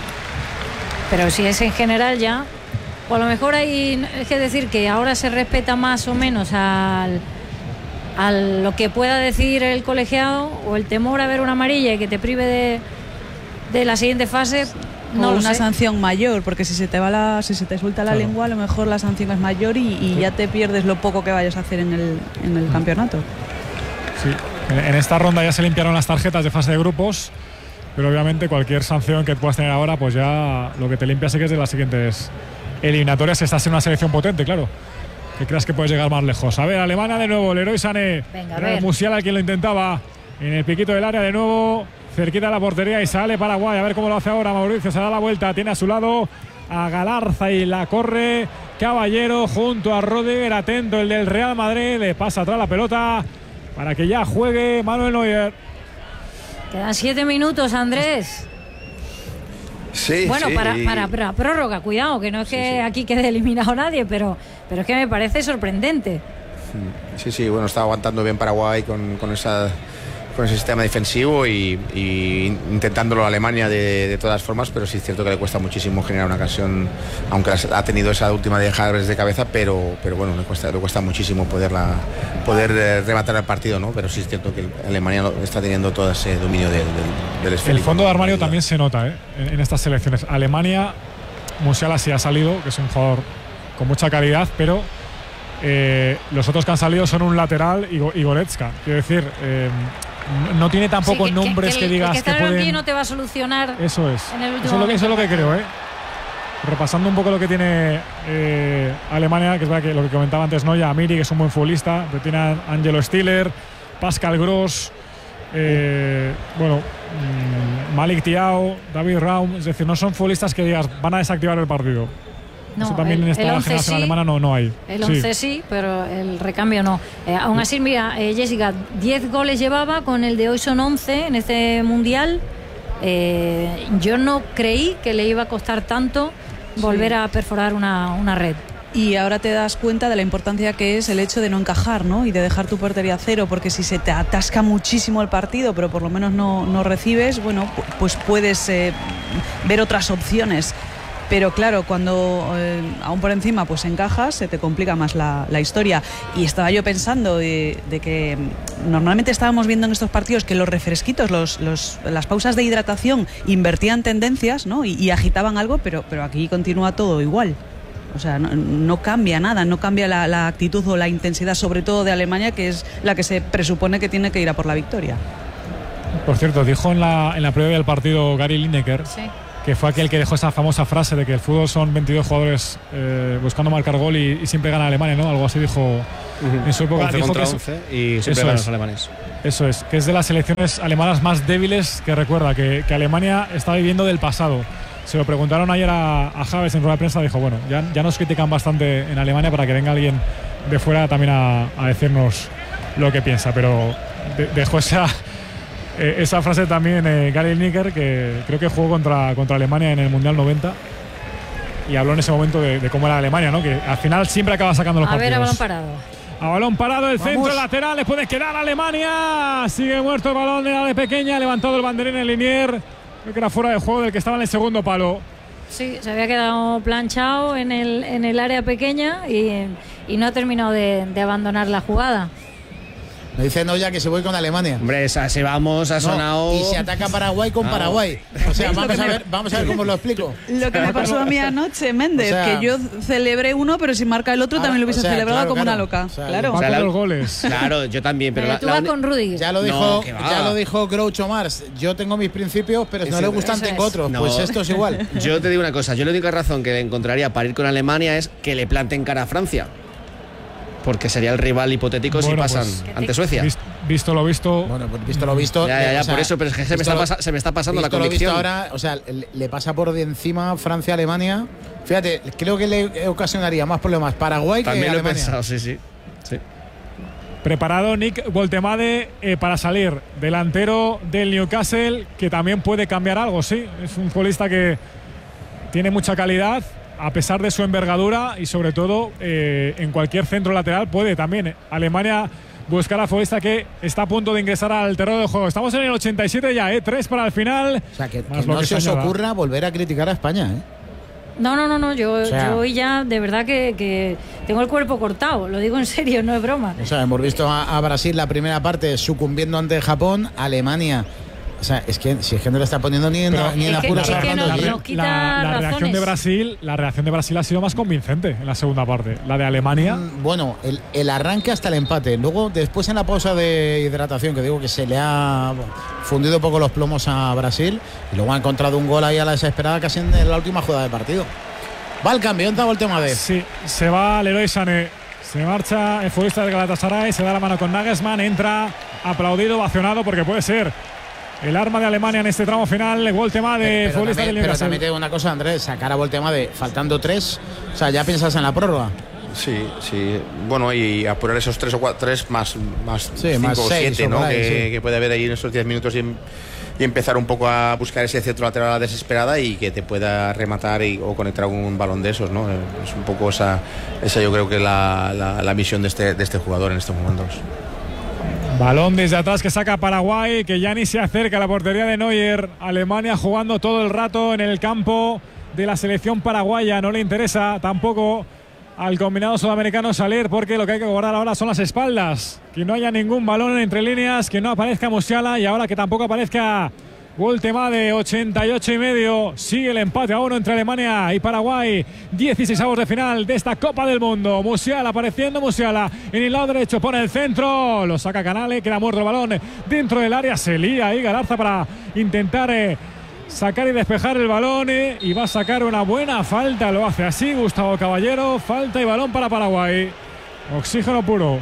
Pero si es en general ya, o a lo mejor hay, es que decir que ahora se respeta más o menos al, a lo que pueda decir el colegiado o el temor a ver una amarilla y que te prive de, de la siguiente fase. No o lo una sé. sanción mayor, porque si se te va la, si se te suelta la Claro. lengua, a lo mejor la sanción es mayor y, y ya te pierdes lo poco que vayas a hacer en el, en el campeonato. Sí. En, en esta ronda ya se limpiaron las tarjetas de fase de grupos, pero obviamente cualquier sanción que puedas tener ahora, pues ya lo que te limpia sí que es de las siguientes eliminatorias. Estás en una selección potente, claro. Que creas que puedes llegar más lejos. A ver, Alemania de nuevo, Leroy Sané. Venga, a Era ver. Musiala quien lo intentaba en el piquito del área de nuevo, cerquita de la portería y sale Paraguay. A ver cómo lo hace ahora Mauricio. Se da la vuelta, tiene a su lado a Galarza y la corre Caballero junto a Rodiger. Atento el del Real Madrid. Le pasa atrás la pelota para que ya juegue Manuel Neuer. Quedan siete minutos, Andrés. Sí, Bueno, sí. para, para, para prórroga, cuidado, que no es que aquí quede eliminado nadie, pero, pero es que me parece sorprendente. Sí, sí, bueno, está aguantando bien Paraguay con, con, esa, con ese sistema defensivo y, y intentándolo Alemania de, de todas formas, pero sí es cierto que le cuesta muchísimo generar una ocasión, aunque ha tenido esa última de Javes de cabeza, pero, pero bueno, le cuesta, le cuesta muchísimo poderla, poder eh, rematar el partido, ¿no? Pero sí es cierto que Alemania lo- está teniendo todo ese dominio del, del, del El esférico. fondo de armario también se nota, ¿eh? en, en estas selecciones. Alemania, Musiala sí ha salido, que es un jugador con mucha calidad, pero eh, los otros que han salido son un lateral y, Go- y Goretzka. Quiero decir, eh, n- no tiene tampoco Sí, que- nombres que, el- digas que que, estar en el pueden. banquillo no te va a solucionar. Eso es. en el último Eso es, lo que, eso es lo que momento. creo, ¿eh? Repasando un poco lo que tiene eh, Alemania, que es verdad que lo que comentaba antes Noya, Amiri, que es un buen futbolista, pero tiene a Angelo Stiller, Pascal Gross, eh, bueno, mm, Malik Tiao, David Raum, es decir, no son futbolistas que digas van a desactivar el partido. No, Eso también el- en esta el once generación sí, alemana no, no hay. El Sí. once sí, pero el recambio no. Eh, aún así, mira, eh, Jessica, diez goles llevaba, con el de hoy son once en este mundial. Eh, yo no creí que le iba a costar tanto volver a perforar una, una red. Y ahora te das cuenta de la importancia que es el hecho de no encajar, ¿no? Y de dejar tu portería a cero, porque si se te atasca muchísimo el partido, pero por lo menos no, no recibes, bueno, pu- pues puedes eh, ver otras opciones. Pero claro, cuando eh, aún por encima pues encajas, se te complica más la, la historia. Y estaba yo pensando de, de que mm, normalmente estábamos viendo en estos partidos que los refresquitos, los, los, las pausas de hidratación invertían tendencias, ¿no? y, y agitaban algo, pero, pero aquí continúa todo igual. O sea, no, no cambia nada, no cambia la, la actitud o la intensidad, sobre todo de Alemania, que es la que se presupone que tiene que ir a por la victoria. Por cierto, dijo en la, en la previa del partido Gary Lineker Sí. que fue aquel que dejó esa famosa frase de que el fútbol son veintidós jugadores eh, buscando marcar gol y, y siempre gana Alemania, ¿no? Algo así dijo uh-huh. en su época. once dijo contra que once y siempre ganan los alemanes. Eso es, que es de las selecciones alemanas más débiles que recuerda, que, que Alemania está viviendo del pasado. Se lo preguntaron ayer a, a Javes en rueda de prensa, dijo, bueno, ya, ya nos critican bastante en Alemania para que venga alguien de fuera también a, a decirnos lo que piensa, pero de, dejó esa, eh, esa frase también eh, Gary Lineker, que creo que jugó contra, contra Alemania en el Mundial noventa y habló en ese momento de, de cómo era Alemania, ¿no? Que al final siempre acaba sacando los a partidos. A ver, a balón parado. A balón parado, el Vamos. centro lateral, le puede quedar a Alemania. Sigue muerto el balón de la de pequeña, ha levantado el banderín en Linier. Creo que era fuera de juego del que estaba en el segundo palo. Sí, se había quedado planchado en el, en el área pequeña y, y no ha terminado de, de abandonar la jugada. Me dice Noya que se voy con Alemania. Hombre, esa, si vamos, ha No, sonado. y se ataca Paraguay con Ah. Paraguay. O sea, ¿Veis lo vamos que a me- ver, vamos a ver cómo lo explico. Lo que me pasó a mí anoche, Méndez, O sea, que yo celebré uno, pero si marca el otro ahora, también lo hubiese o sea, celebrado claro, como claro. una loca. O sea, claro. Va O sea, por la- los goles. Claro, yo también, pero, Pero la, tú la vas uni- con Rudiger. Ya lo No, dijo, que va. ya lo dijo Groucho Marx. Yo tengo mis principios, pero si no Ese- le gustan eso tengo es. otros. No. Pues esto es igual. Yo te digo una cosa, yo la única razón que encontraría para ir con Alemania es que le planten cara a Francia. Porque sería el rival hipotético Bueno, si pasan pues, ante Suecia. Visto, visto lo visto. Bueno, pues visto lo visto. Ya, ya, ya, o sea, por eso, pero es que se me, visto está lo- pasa- se me está pasando la visto lo visto convicción. ahora, o sea, le, le pasa por de encima Francia-Alemania. Fíjate, creo que le ocasionaría más problemas Paraguay que También lo he Alemania. pensado, sí, sí. sí. Preparado Nick Woltemade eh, para salir. Delantero del Newcastle, que también puede cambiar algo, sí. Es un futbolista que tiene mucha calidad, a pesar de su envergadura, y sobre todo eh, en cualquier centro lateral puede también. eh. Alemania buscar a futbolista que está a punto de ingresar al terreno de juego. Estamos en el ochenta y siete ya, ¿eh? tres para el final. O sea, que, Más que lo no que se os se añada. ocurra volver a criticar a España, ¿eh? No, no, no, no, yo, O sea- yo hoy ya de verdad que, que tengo el cuerpo cortado, lo digo en serio, no es broma. O sea, hemos visto a, a Brasil la primera parte sucumbiendo ante Japón, Alemania. O sea, es que si es que no le está poniendo ni en, Pero- ni en Es que- apuros es a que Fernando no- Gil. no- quita la, la reacción razones. de Brasil, la reacción de Brasil ha sido más convincente en la segunda parte. La de Alemania. Mm, Bueno, el, el arranque hasta el empate. Luego, después en la pausa de hidratación, que digo que se le ha bueno, fundido un poco los plomos a Brasil, y luego ha encontrado un gol ahí a la desesperada casi en la última jugada del partido. Va el cambio, entra el tema de. Sí, se va Leroy Sané. Se marcha el futbolista del Galatasaray, se da la mano con Nagelsmann, entra aplaudido, ovacionado, porque puede ser el arma de Alemania en este tramo final. Woltemade, Pero, futbolista también, del pero Newcastle. también te digo una cosa, Andrés, sacar a Voltema de faltando tres, o sea, ya piensas en la prórroga. Sí, sí. Bueno, y apurar esos tres o cuatro, tres más, más Sí, cinco más o seis siete, o ¿no? por ahí, que, sí. que puede haber ahí en esos diez minutos y, y empezar un poco a buscar ese centro lateral a la desesperada y que te pueda rematar y, o conectar un balón de esos, ¿no? Es un poco esa, esa yo creo que es la, la, la misión de este, de este jugador en estos momentos. Balón desde atrás que saca Paraguay, que ya ni se acerca a la portería de Neuer. Alemania jugando todo el rato en el campo de la selección paraguaya. No le interesa tampoco al combinado sudamericano salir, porque lo que hay que guardar ahora son las espaldas. Que no haya ningún balón entre líneas, que no aparezca Musiala y ahora que tampoco aparezca Woltemade. Ochenta y ocho y medio. Sigue el empate a uno entre Alemania y Paraguay. dieciseisavos de final de esta Copa del Mundo. Musiala apareciendo, Musiala en el lado derecho, pone el centro, lo saca Canale, queda muerto el balón dentro del área, se lía ahí Galarza para intentar eh, sacar y despejar el balón, eh, y va a sacar una buena falta, lo hace así Gustavo Caballero. Falta y balón para Paraguay. Oxígeno puro.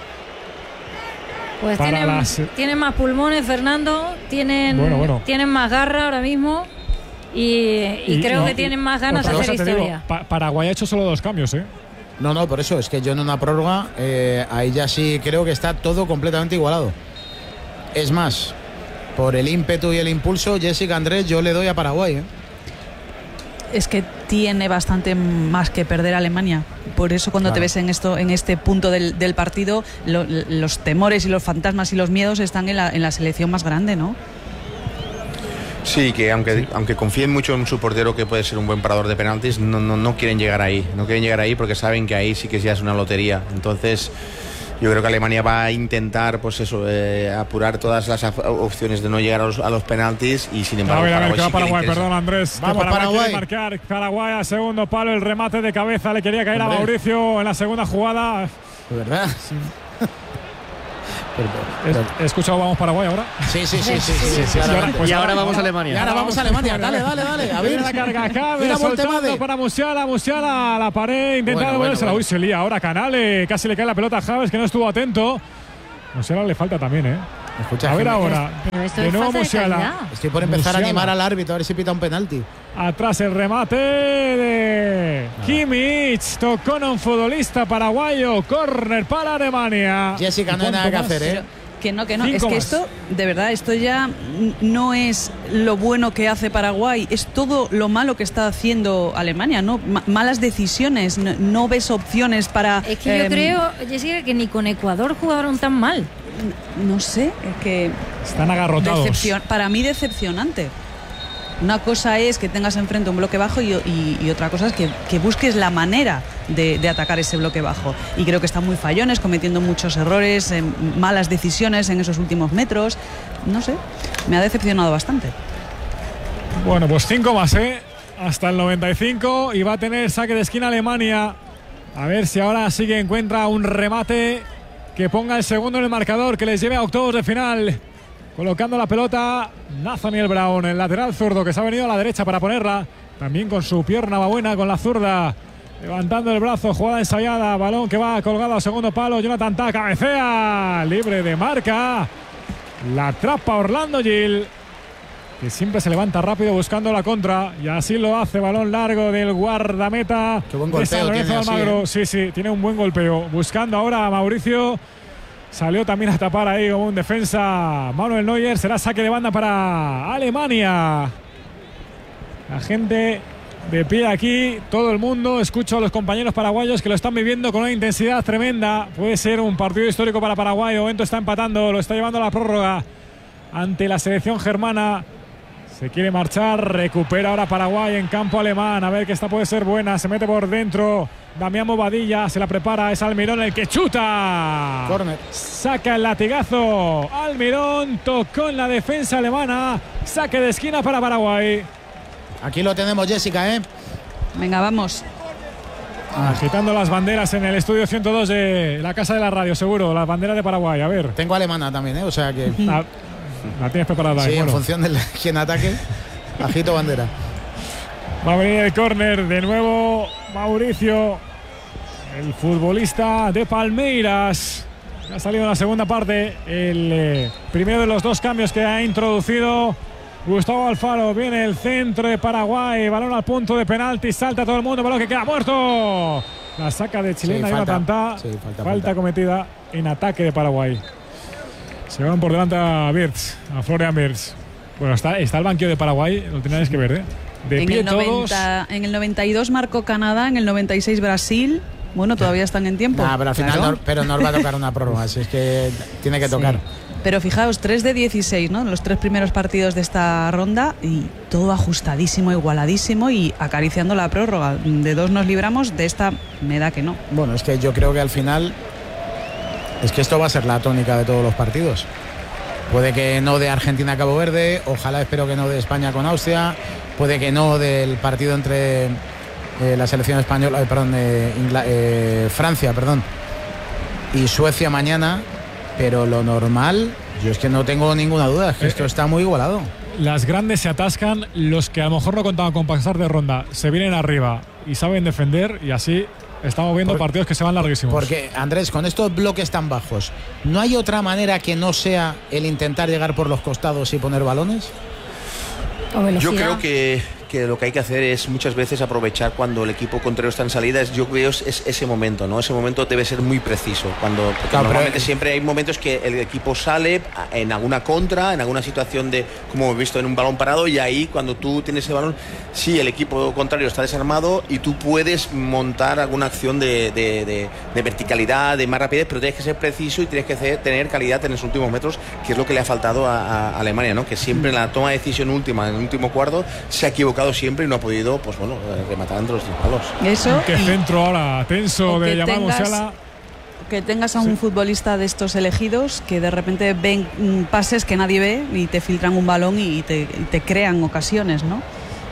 Pues Para tienen, las- tienen más pulmones, Fernando, tienen, Bueno, bueno. tienen más garra ahora mismo y, y creo no, que tienen más ganas de otra hacer cosa te digo, historia. Pa- Paraguay ha hecho solo dos cambios, ¿eh? No, no, por eso es que yo en una prórroga, eh, ahí ya sí creo que está todo completamente igualado. Es más, por el ímpetu y el impulso, Jessica Andrés, yo le doy a Paraguay, ¿eh? Es que tiene bastante más que perder Alemania. Por eso cuando Claro. te ves en esto, en este punto del, del partido, lo- los temores y los fantasmas y los miedos están en la, en la selección más grande, ¿no? Sí, que aunque, aunque confíen mucho en su portero, que puede ser un buen parador de penaltis, no, no, no quieren llegar ahí. No quieren llegar ahí porque saben que ahí sí que ya es una lotería. Entonces, yo creo que Alemania va a intentar, pues eso, eh, apurar todas las af- opciones de no llegar a los, a los penaltis, y sin A embargo, ver, a ver, Paraguay que va sí que le Paraguay, interesa. perdón Andrés. que Vamos, Paraguay, Paraguay. quiere marcar. Paraguay a segundo palo, el remate de cabeza le quería caer Hombre. a Mauricio en la segunda jugada. De verdad. Pero, pero, He escuchado Vamos Paraguay ahora. Sí, sí, sí, sí, sí, sí, sí, Y ahora, claramente. pues y ahora ahora- vamos a Alemania. Y ahora vamos a Alemania. Dale, dale, dale. A ver. Viene la carga Cabe, Mira, soltando Voltemade. para Musiala, Musiala a la pared, intenta Bueno, devolvérsela. bueno, bueno. Uy, se lía ahora Canale, casi le cae la pelota a Javes, que no estuvo atento. Musiala le falta también, ¿eh? Escucha, A ver Jiménez, ahora, Pero esto de es nuevo falta de Musiala. calidad. Estoy por empezar Musiala. a animar al árbitro a ver si pita un penalti. Atrás el remate de Kimmich, tocó a un futbolista paraguayo, córner para Alemania. Jessica, no hay ¿Y nada que cuánto hacer, más? ¿eh? Que no, que no. Cinco Es que más. esto, de verdad, esto ya n- no es lo bueno que hace Paraguay, es todo lo malo que está haciendo Alemania, ¿no? Ma- malas decisiones, no, no ves opciones para. Es que yo em, creo, Jessica, que ni con Ecuador jugaron tan mal. No sé, es que. Están agarrotados. Decepcion- para mí, decepcionante. Una cosa es que tengas enfrente un bloque bajo y, y- y otra cosa es que, que busques la manera de, de atacar ese bloque bajo. Y creo que están muy fallones, cometiendo muchos errores, eh, malas decisiones en esos últimos metros. No sé, me ha decepcionado bastante. Bueno, pues cinco más, ¿eh? Hasta el noventa y cinco y va a tener saque de esquina Alemania. A ver si ahora sí que encuentra un remate que ponga el segundo en el marcador, que les lleve a octavos de final. Colocando la pelota Nathaniel Brown, el lateral zurdo que se ha venido a la derecha para ponerla. También con su pierna va buena, con la zurda. Levantando el brazo, jugada ensayada, balón que va colgado al segundo palo. Jonathan Tah cabecea, libre de marca. La atrapa Orlando Gil, que siempre se levanta rápido buscando la contra. Y así lo hace, balón largo del guardameta. Qué buen de San golpeo Lorenzo tiene de así, Almagro. ¿eh? Sí, sí, tiene un buen golpeo. Buscando ahora a Mauricio. Salió también a tapar ahí como un defensa Manuel Neuer. Será saque de banda para Alemania. La gente de pie aquí, todo el mundo. Escucho a los compañeros paraguayos que lo están viviendo con una intensidad tremenda. Puede ser un partido histórico para Paraguay. De momento está empatando, lo está llevando a la prórroga ante la selección germana. Se quiere marchar, recupera ahora Paraguay en campo alemán. A ver que esta puede ser buena. Se mete por dentro Damián Bobadilla, se la prepara. Es Almirón el que chuta. Córner. Saca el latigazo. Almirón tocó en la defensa alemana. Saque de esquina para Paraguay. Aquí lo tenemos, Jessica, ¿eh? Venga, vamos. Agitando las banderas en el estudio ciento dos de la Casa de la Radio, seguro. Las banderas de Paraguay. A ver. Tengo alemana también, ¿eh? O sea que. La, la tienes preparada. Sí, ahí. en Bueno. función de quien ataque, agito bandera. Va a venir el córner de nuevo Mauricio, el futbolista de Palmeiras. Ha salido en la segunda parte el eh, primero de los dos cambios que ha introducido Gustavo Alfaro. Viene el centro de Paraguay, balón al punto de penalti, salta todo el mundo, balón que queda muerto. La saca de chilena Sí, falta. Jonathan Tah. Sí, falta, falta falta. cometida en ataque de Paraguay. Se van por delante a Wirtz, a Florian Wirtz. Bueno, está, está el banquillo de Paraguay, lo tenéis que ver, ¿eh? De En pie el, todos. noventa, en el noventa y dos marcó Canadá, en el noventa y seis Brasil. Bueno, todavía están en tiempo. Nah, pero al final Claro. no, pero nos va a tocar una prórroga, así es que tiene que tocar. Sí. Pero fijaos, tres de dieciséis, ¿no? Los tres primeros partidos de esta ronda y todo ajustadísimo, igualadísimo y acariciando la prórroga. De dos nos libramos, de esta me da que no. Bueno, es que yo creo que al final es que esto va a ser la tónica de todos los partidos. Puede que no de Argentina a Cabo Verde, ojalá espero que no de España con Austria, puede que no del partido entre eh, la selección española, eh, perdón, eh, Ingla- eh, Francia, perdón, y Suecia mañana, pero lo normal, yo es que no tengo ninguna duda, es que Eh, esto está muy igualado. Las grandes se atascan, los que a lo mejor no contaban con pasar de ronda se vienen arriba y saben defender y así estamos viendo Por- partidos que se van larguísimos. Porque, Andrés, con estos bloques tan bajos, ¿no hay otra manera que no sea el intentar llegar por los costados y poner balones? O velocidad. Yo creo que, que lo que hay que hacer es muchas veces aprovechar cuando el equipo contrario está en salida. Es, yo creo es, es ese momento, ¿no? Ese momento debe ser muy preciso. Cuando, porque Claro, normalmente pero- siempre hay momentos que el equipo sale en alguna contra, en alguna situación de, como hemos visto, en un balón parado, y ahí cuando tú tienes ese balón, sí, el equipo contrario está desarmado y tú puedes montar alguna acción de, de, de, de verticalidad, de más rapidez, pero tienes que ser preciso y tienes que hacer- tener calidad en los últimos metros, que es lo que le ha faltado a, a Alemania, ¿no? Que siempre en la toma de decisión última, en el último cuarto, se ha equivocado siempre y no ha podido, pues bueno, rematar entre los tres palos. Eso Que y centro ahora tenso o de que llamar tengas- Musiala. que tengas a un futbolista de estos elegidos que de repente ven mm, pases que nadie ve y te filtran un balón y te, y te crean ocasiones, ¿no?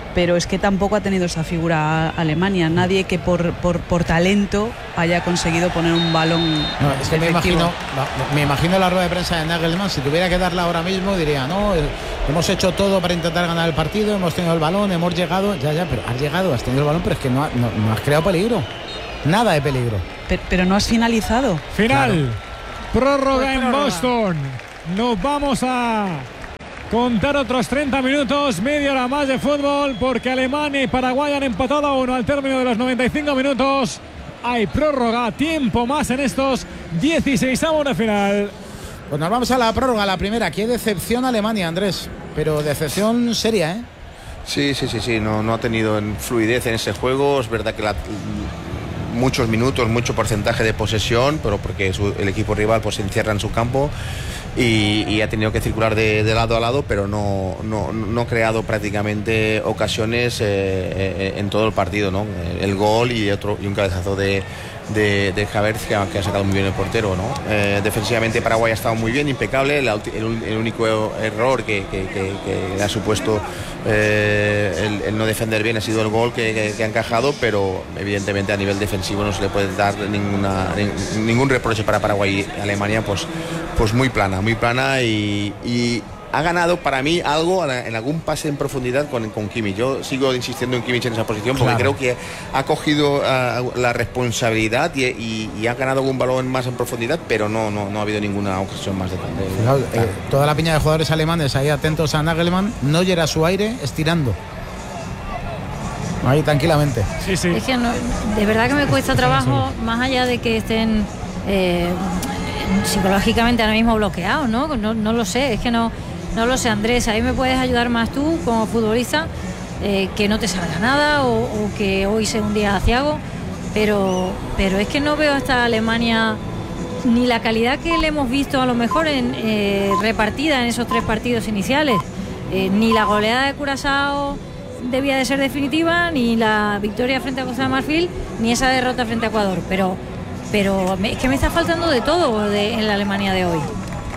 pero es que tampoco ha tenido esa figura Alemania. Nadie que por, por, por talento haya conseguido poner un balón. No, es que me imagino, me imagino la rueda de prensa de Nagelsmann. Si tuviera que darla ahora mismo, diría: no, hemos hecho todo para intentar ganar el partido, hemos tenido el balón, hemos llegado. Ya, ya, pero has llegado, has tenido el balón, pero es que no, no, no has creado peligro. Nada de peligro. Pero, pero no has finalizado. Final. Claro. Prórroga en Boston. Nos vamos a contar otros treinta minutos, media hora más de fútbol, porque Alemania y Paraguay han empatado a uno al término de los noventa y cinco minutos. Hay prórroga, tiempo más en estos dieciseisavos de final. Pues nos vamos a la prórroga, la primera. Qué decepción Alemania, Andrés, pero decepción seria, ¿eh? Sí, sí, sí, sí, no, no ha tenido fluidez en ese juego. Es verdad que la, muchos minutos, mucho porcentaje de posesión, pero porque su, el equipo rival pues se encierra en su campo. Y, y ha tenido que circular de, de lado a lado, pero no, no, no ha creado prácticamente ocasiones eh, eh, en todo el partido, ¿no? El gol y otro y un cabezazo de, de, de Havertz que ha, que ha sacado muy bien el portero, ¿no? Eh, defensivamente Paraguay ha estado muy bien, impecable. El, el, el único error que, que, que, que le ha supuesto eh, el, el no defender bien ha sido el gol que, que, que ha encajado, pero evidentemente a nivel defensivo no se le puede dar ninguna, ningún reproche para Paraguay y Alemania, pues, pues muy plana. muy plana y, y ha ganado para mí algo en algún pase en profundidad con, con Kimmich. Yo sigo insistiendo en Kimmich en esa posición porque claro. creo que ha cogido uh, la responsabilidad y, y, y ha ganado algún balón más en profundidad, pero no, no, no ha habido ninguna ocasión más de, de, Fijaos, de, eh, toda la piña de jugadores alemanes ahí atentos a Nagelsmann. Neuer a su aire estirando ahí tranquilamente. Sí, sí. Es que no, de verdad que me cuesta trabajo, más allá de que estén eh, psicológicamente ahora mismo bloqueado, ¿no? ¿no? No lo sé, es que no, no lo sé, Andrés. Ahí me puedes ayudar más tú como futbolista, eh, que no te salga nada o, o que hoy sea un día aciago, pero, pero es que no veo a esta Alemania ni la calidad que le hemos visto a lo mejor en, eh, repartida en esos tres partidos iniciales, eh, ni la goleada de Curazao debía de ser definitiva, ni la victoria frente a Costa de Marfil, ni esa derrota frente a Ecuador, pero Pero es que me está faltando de todo de, en la Alemania de hoy.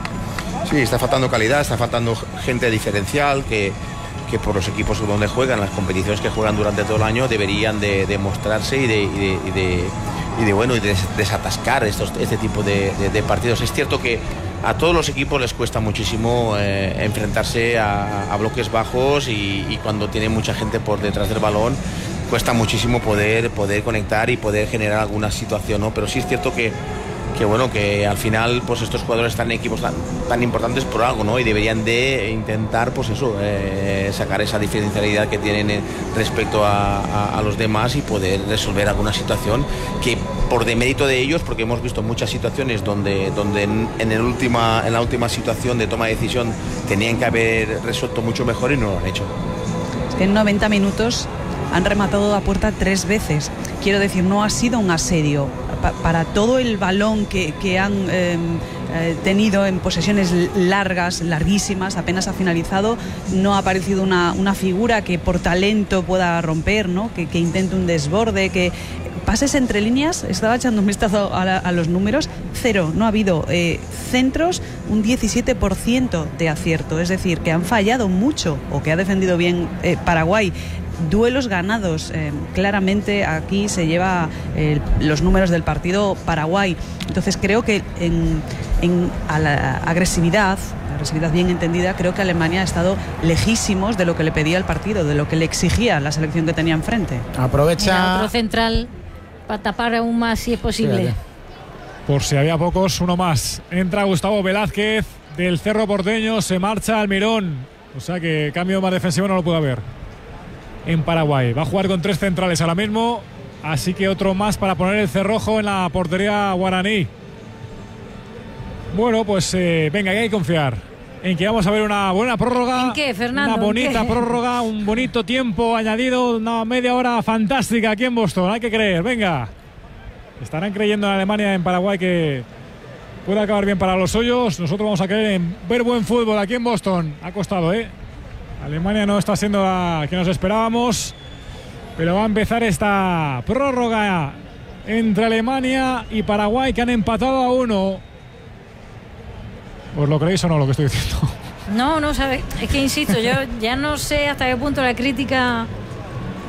Sí, está faltando calidad, está faltando gente diferencial que, que por los equipos donde juegan, las competiciones que juegan durante todo el año, deberían de, de mostrarse y de, y de, y de, y de, bueno, y de desatascar estos, este tipo de, de, de partidos. Es cierto que a todos los equipos les cuesta muchísimo eh, enfrentarse a, a bloques bajos y, y cuando tiene mucha gente por detrás del balón, cuesta muchísimo poder, poder conectar y poder generar alguna situación, ¿no? Pero sí es cierto que, que bueno, que al final pues estos jugadores están en equipos tan, tan importantes por algo, ¿no? Y deberían de intentar pues eso, eh, sacar esa diferencialidad que tienen respecto a, a, a los demás y poder resolver alguna situación que por demérito de ellos, porque hemos visto muchas situaciones donde, donde en, en, el última, en la última situación de toma de decisión tenían que haber resuelto mucho mejor y no lo han hecho. Es que en noventa minutos han rematado a puerta tres veces. Quiero decir, no ha sido un asedio. Pa para todo el balón que, que han eh, eh, tenido en posesiones largas, larguísimas, apenas ha finalizado, no ha aparecido una, una figura que por talento pueda romper, ¿no? que, que intente un desborde, que pases entre líneas. Estaba echando un vistazo a, la, a los números, cero, no ha habido eh, centros, un diecisiete por ciento de acierto, es decir, que han fallado mucho o que ha defendido bien eh, Paraguay. Duelos ganados, eh, claramente aquí se lleva eh, los números del partido Paraguay. Entonces creo que en, en a la agresividad, agresividad bien entendida, creo que Alemania ha estado lejísimos de lo que le pedía el partido, de lo que le exigía la selección que tenía enfrente. Aprovecha. Mira, otro central para tapar aún más si es posible. Fíjate. Por si había pocos, uno más. Entra Gustavo Velázquez del Cerro Porteño, se marcha Almirón. O sea que cambio más defensivo no lo puede haber en Paraguay. Va a jugar con tres centrales ahora mismo, así que otro más para poner el cerrojo en la portería guaraní. Bueno, pues eh, venga, que hay que confiar en que vamos a ver una buena prórroga. ¿En qué, Fernando? Una bonita ¿En qué? prórroga, un bonito tiempo añadido, una media hora fantástica aquí en Boston. Hay que creer, venga. Estarán creyendo en Alemania, en Paraguay, que puede acabar bien para los suyos. Nosotros vamos a creer en ver buen fútbol aquí en Boston. Ha costado, ¿eh? Alemania no está siendo la que nos esperábamos, pero va a empezar esta prórroga entre Alemania y Paraguay, que han empatado a uno. ¿Os lo creéis o no lo que estoy diciendo? No, no, sabe, es que insisto, yo ya no sé hasta qué punto la crítica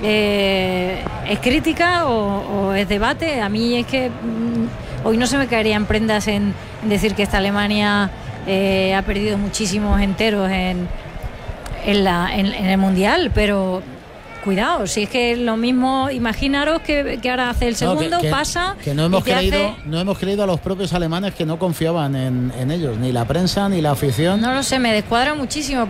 eh, ¿es crítica o, o es debate? A mí es que mm, hoy no se me caería en prendas en, en decir que esta Alemania eh, ha perdido muchísimos enteros en, en, la, en, en el Mundial, pero cuidado, si es que lo mismo, imaginaros que, que ahora hace el segundo, no, que, que, pasa que no hemos y te creído hace... no hemos creído a los propios alemanes que no confiaban en, en ellos, ni la prensa ni la afición. No lo sé, me descuadra muchísimo.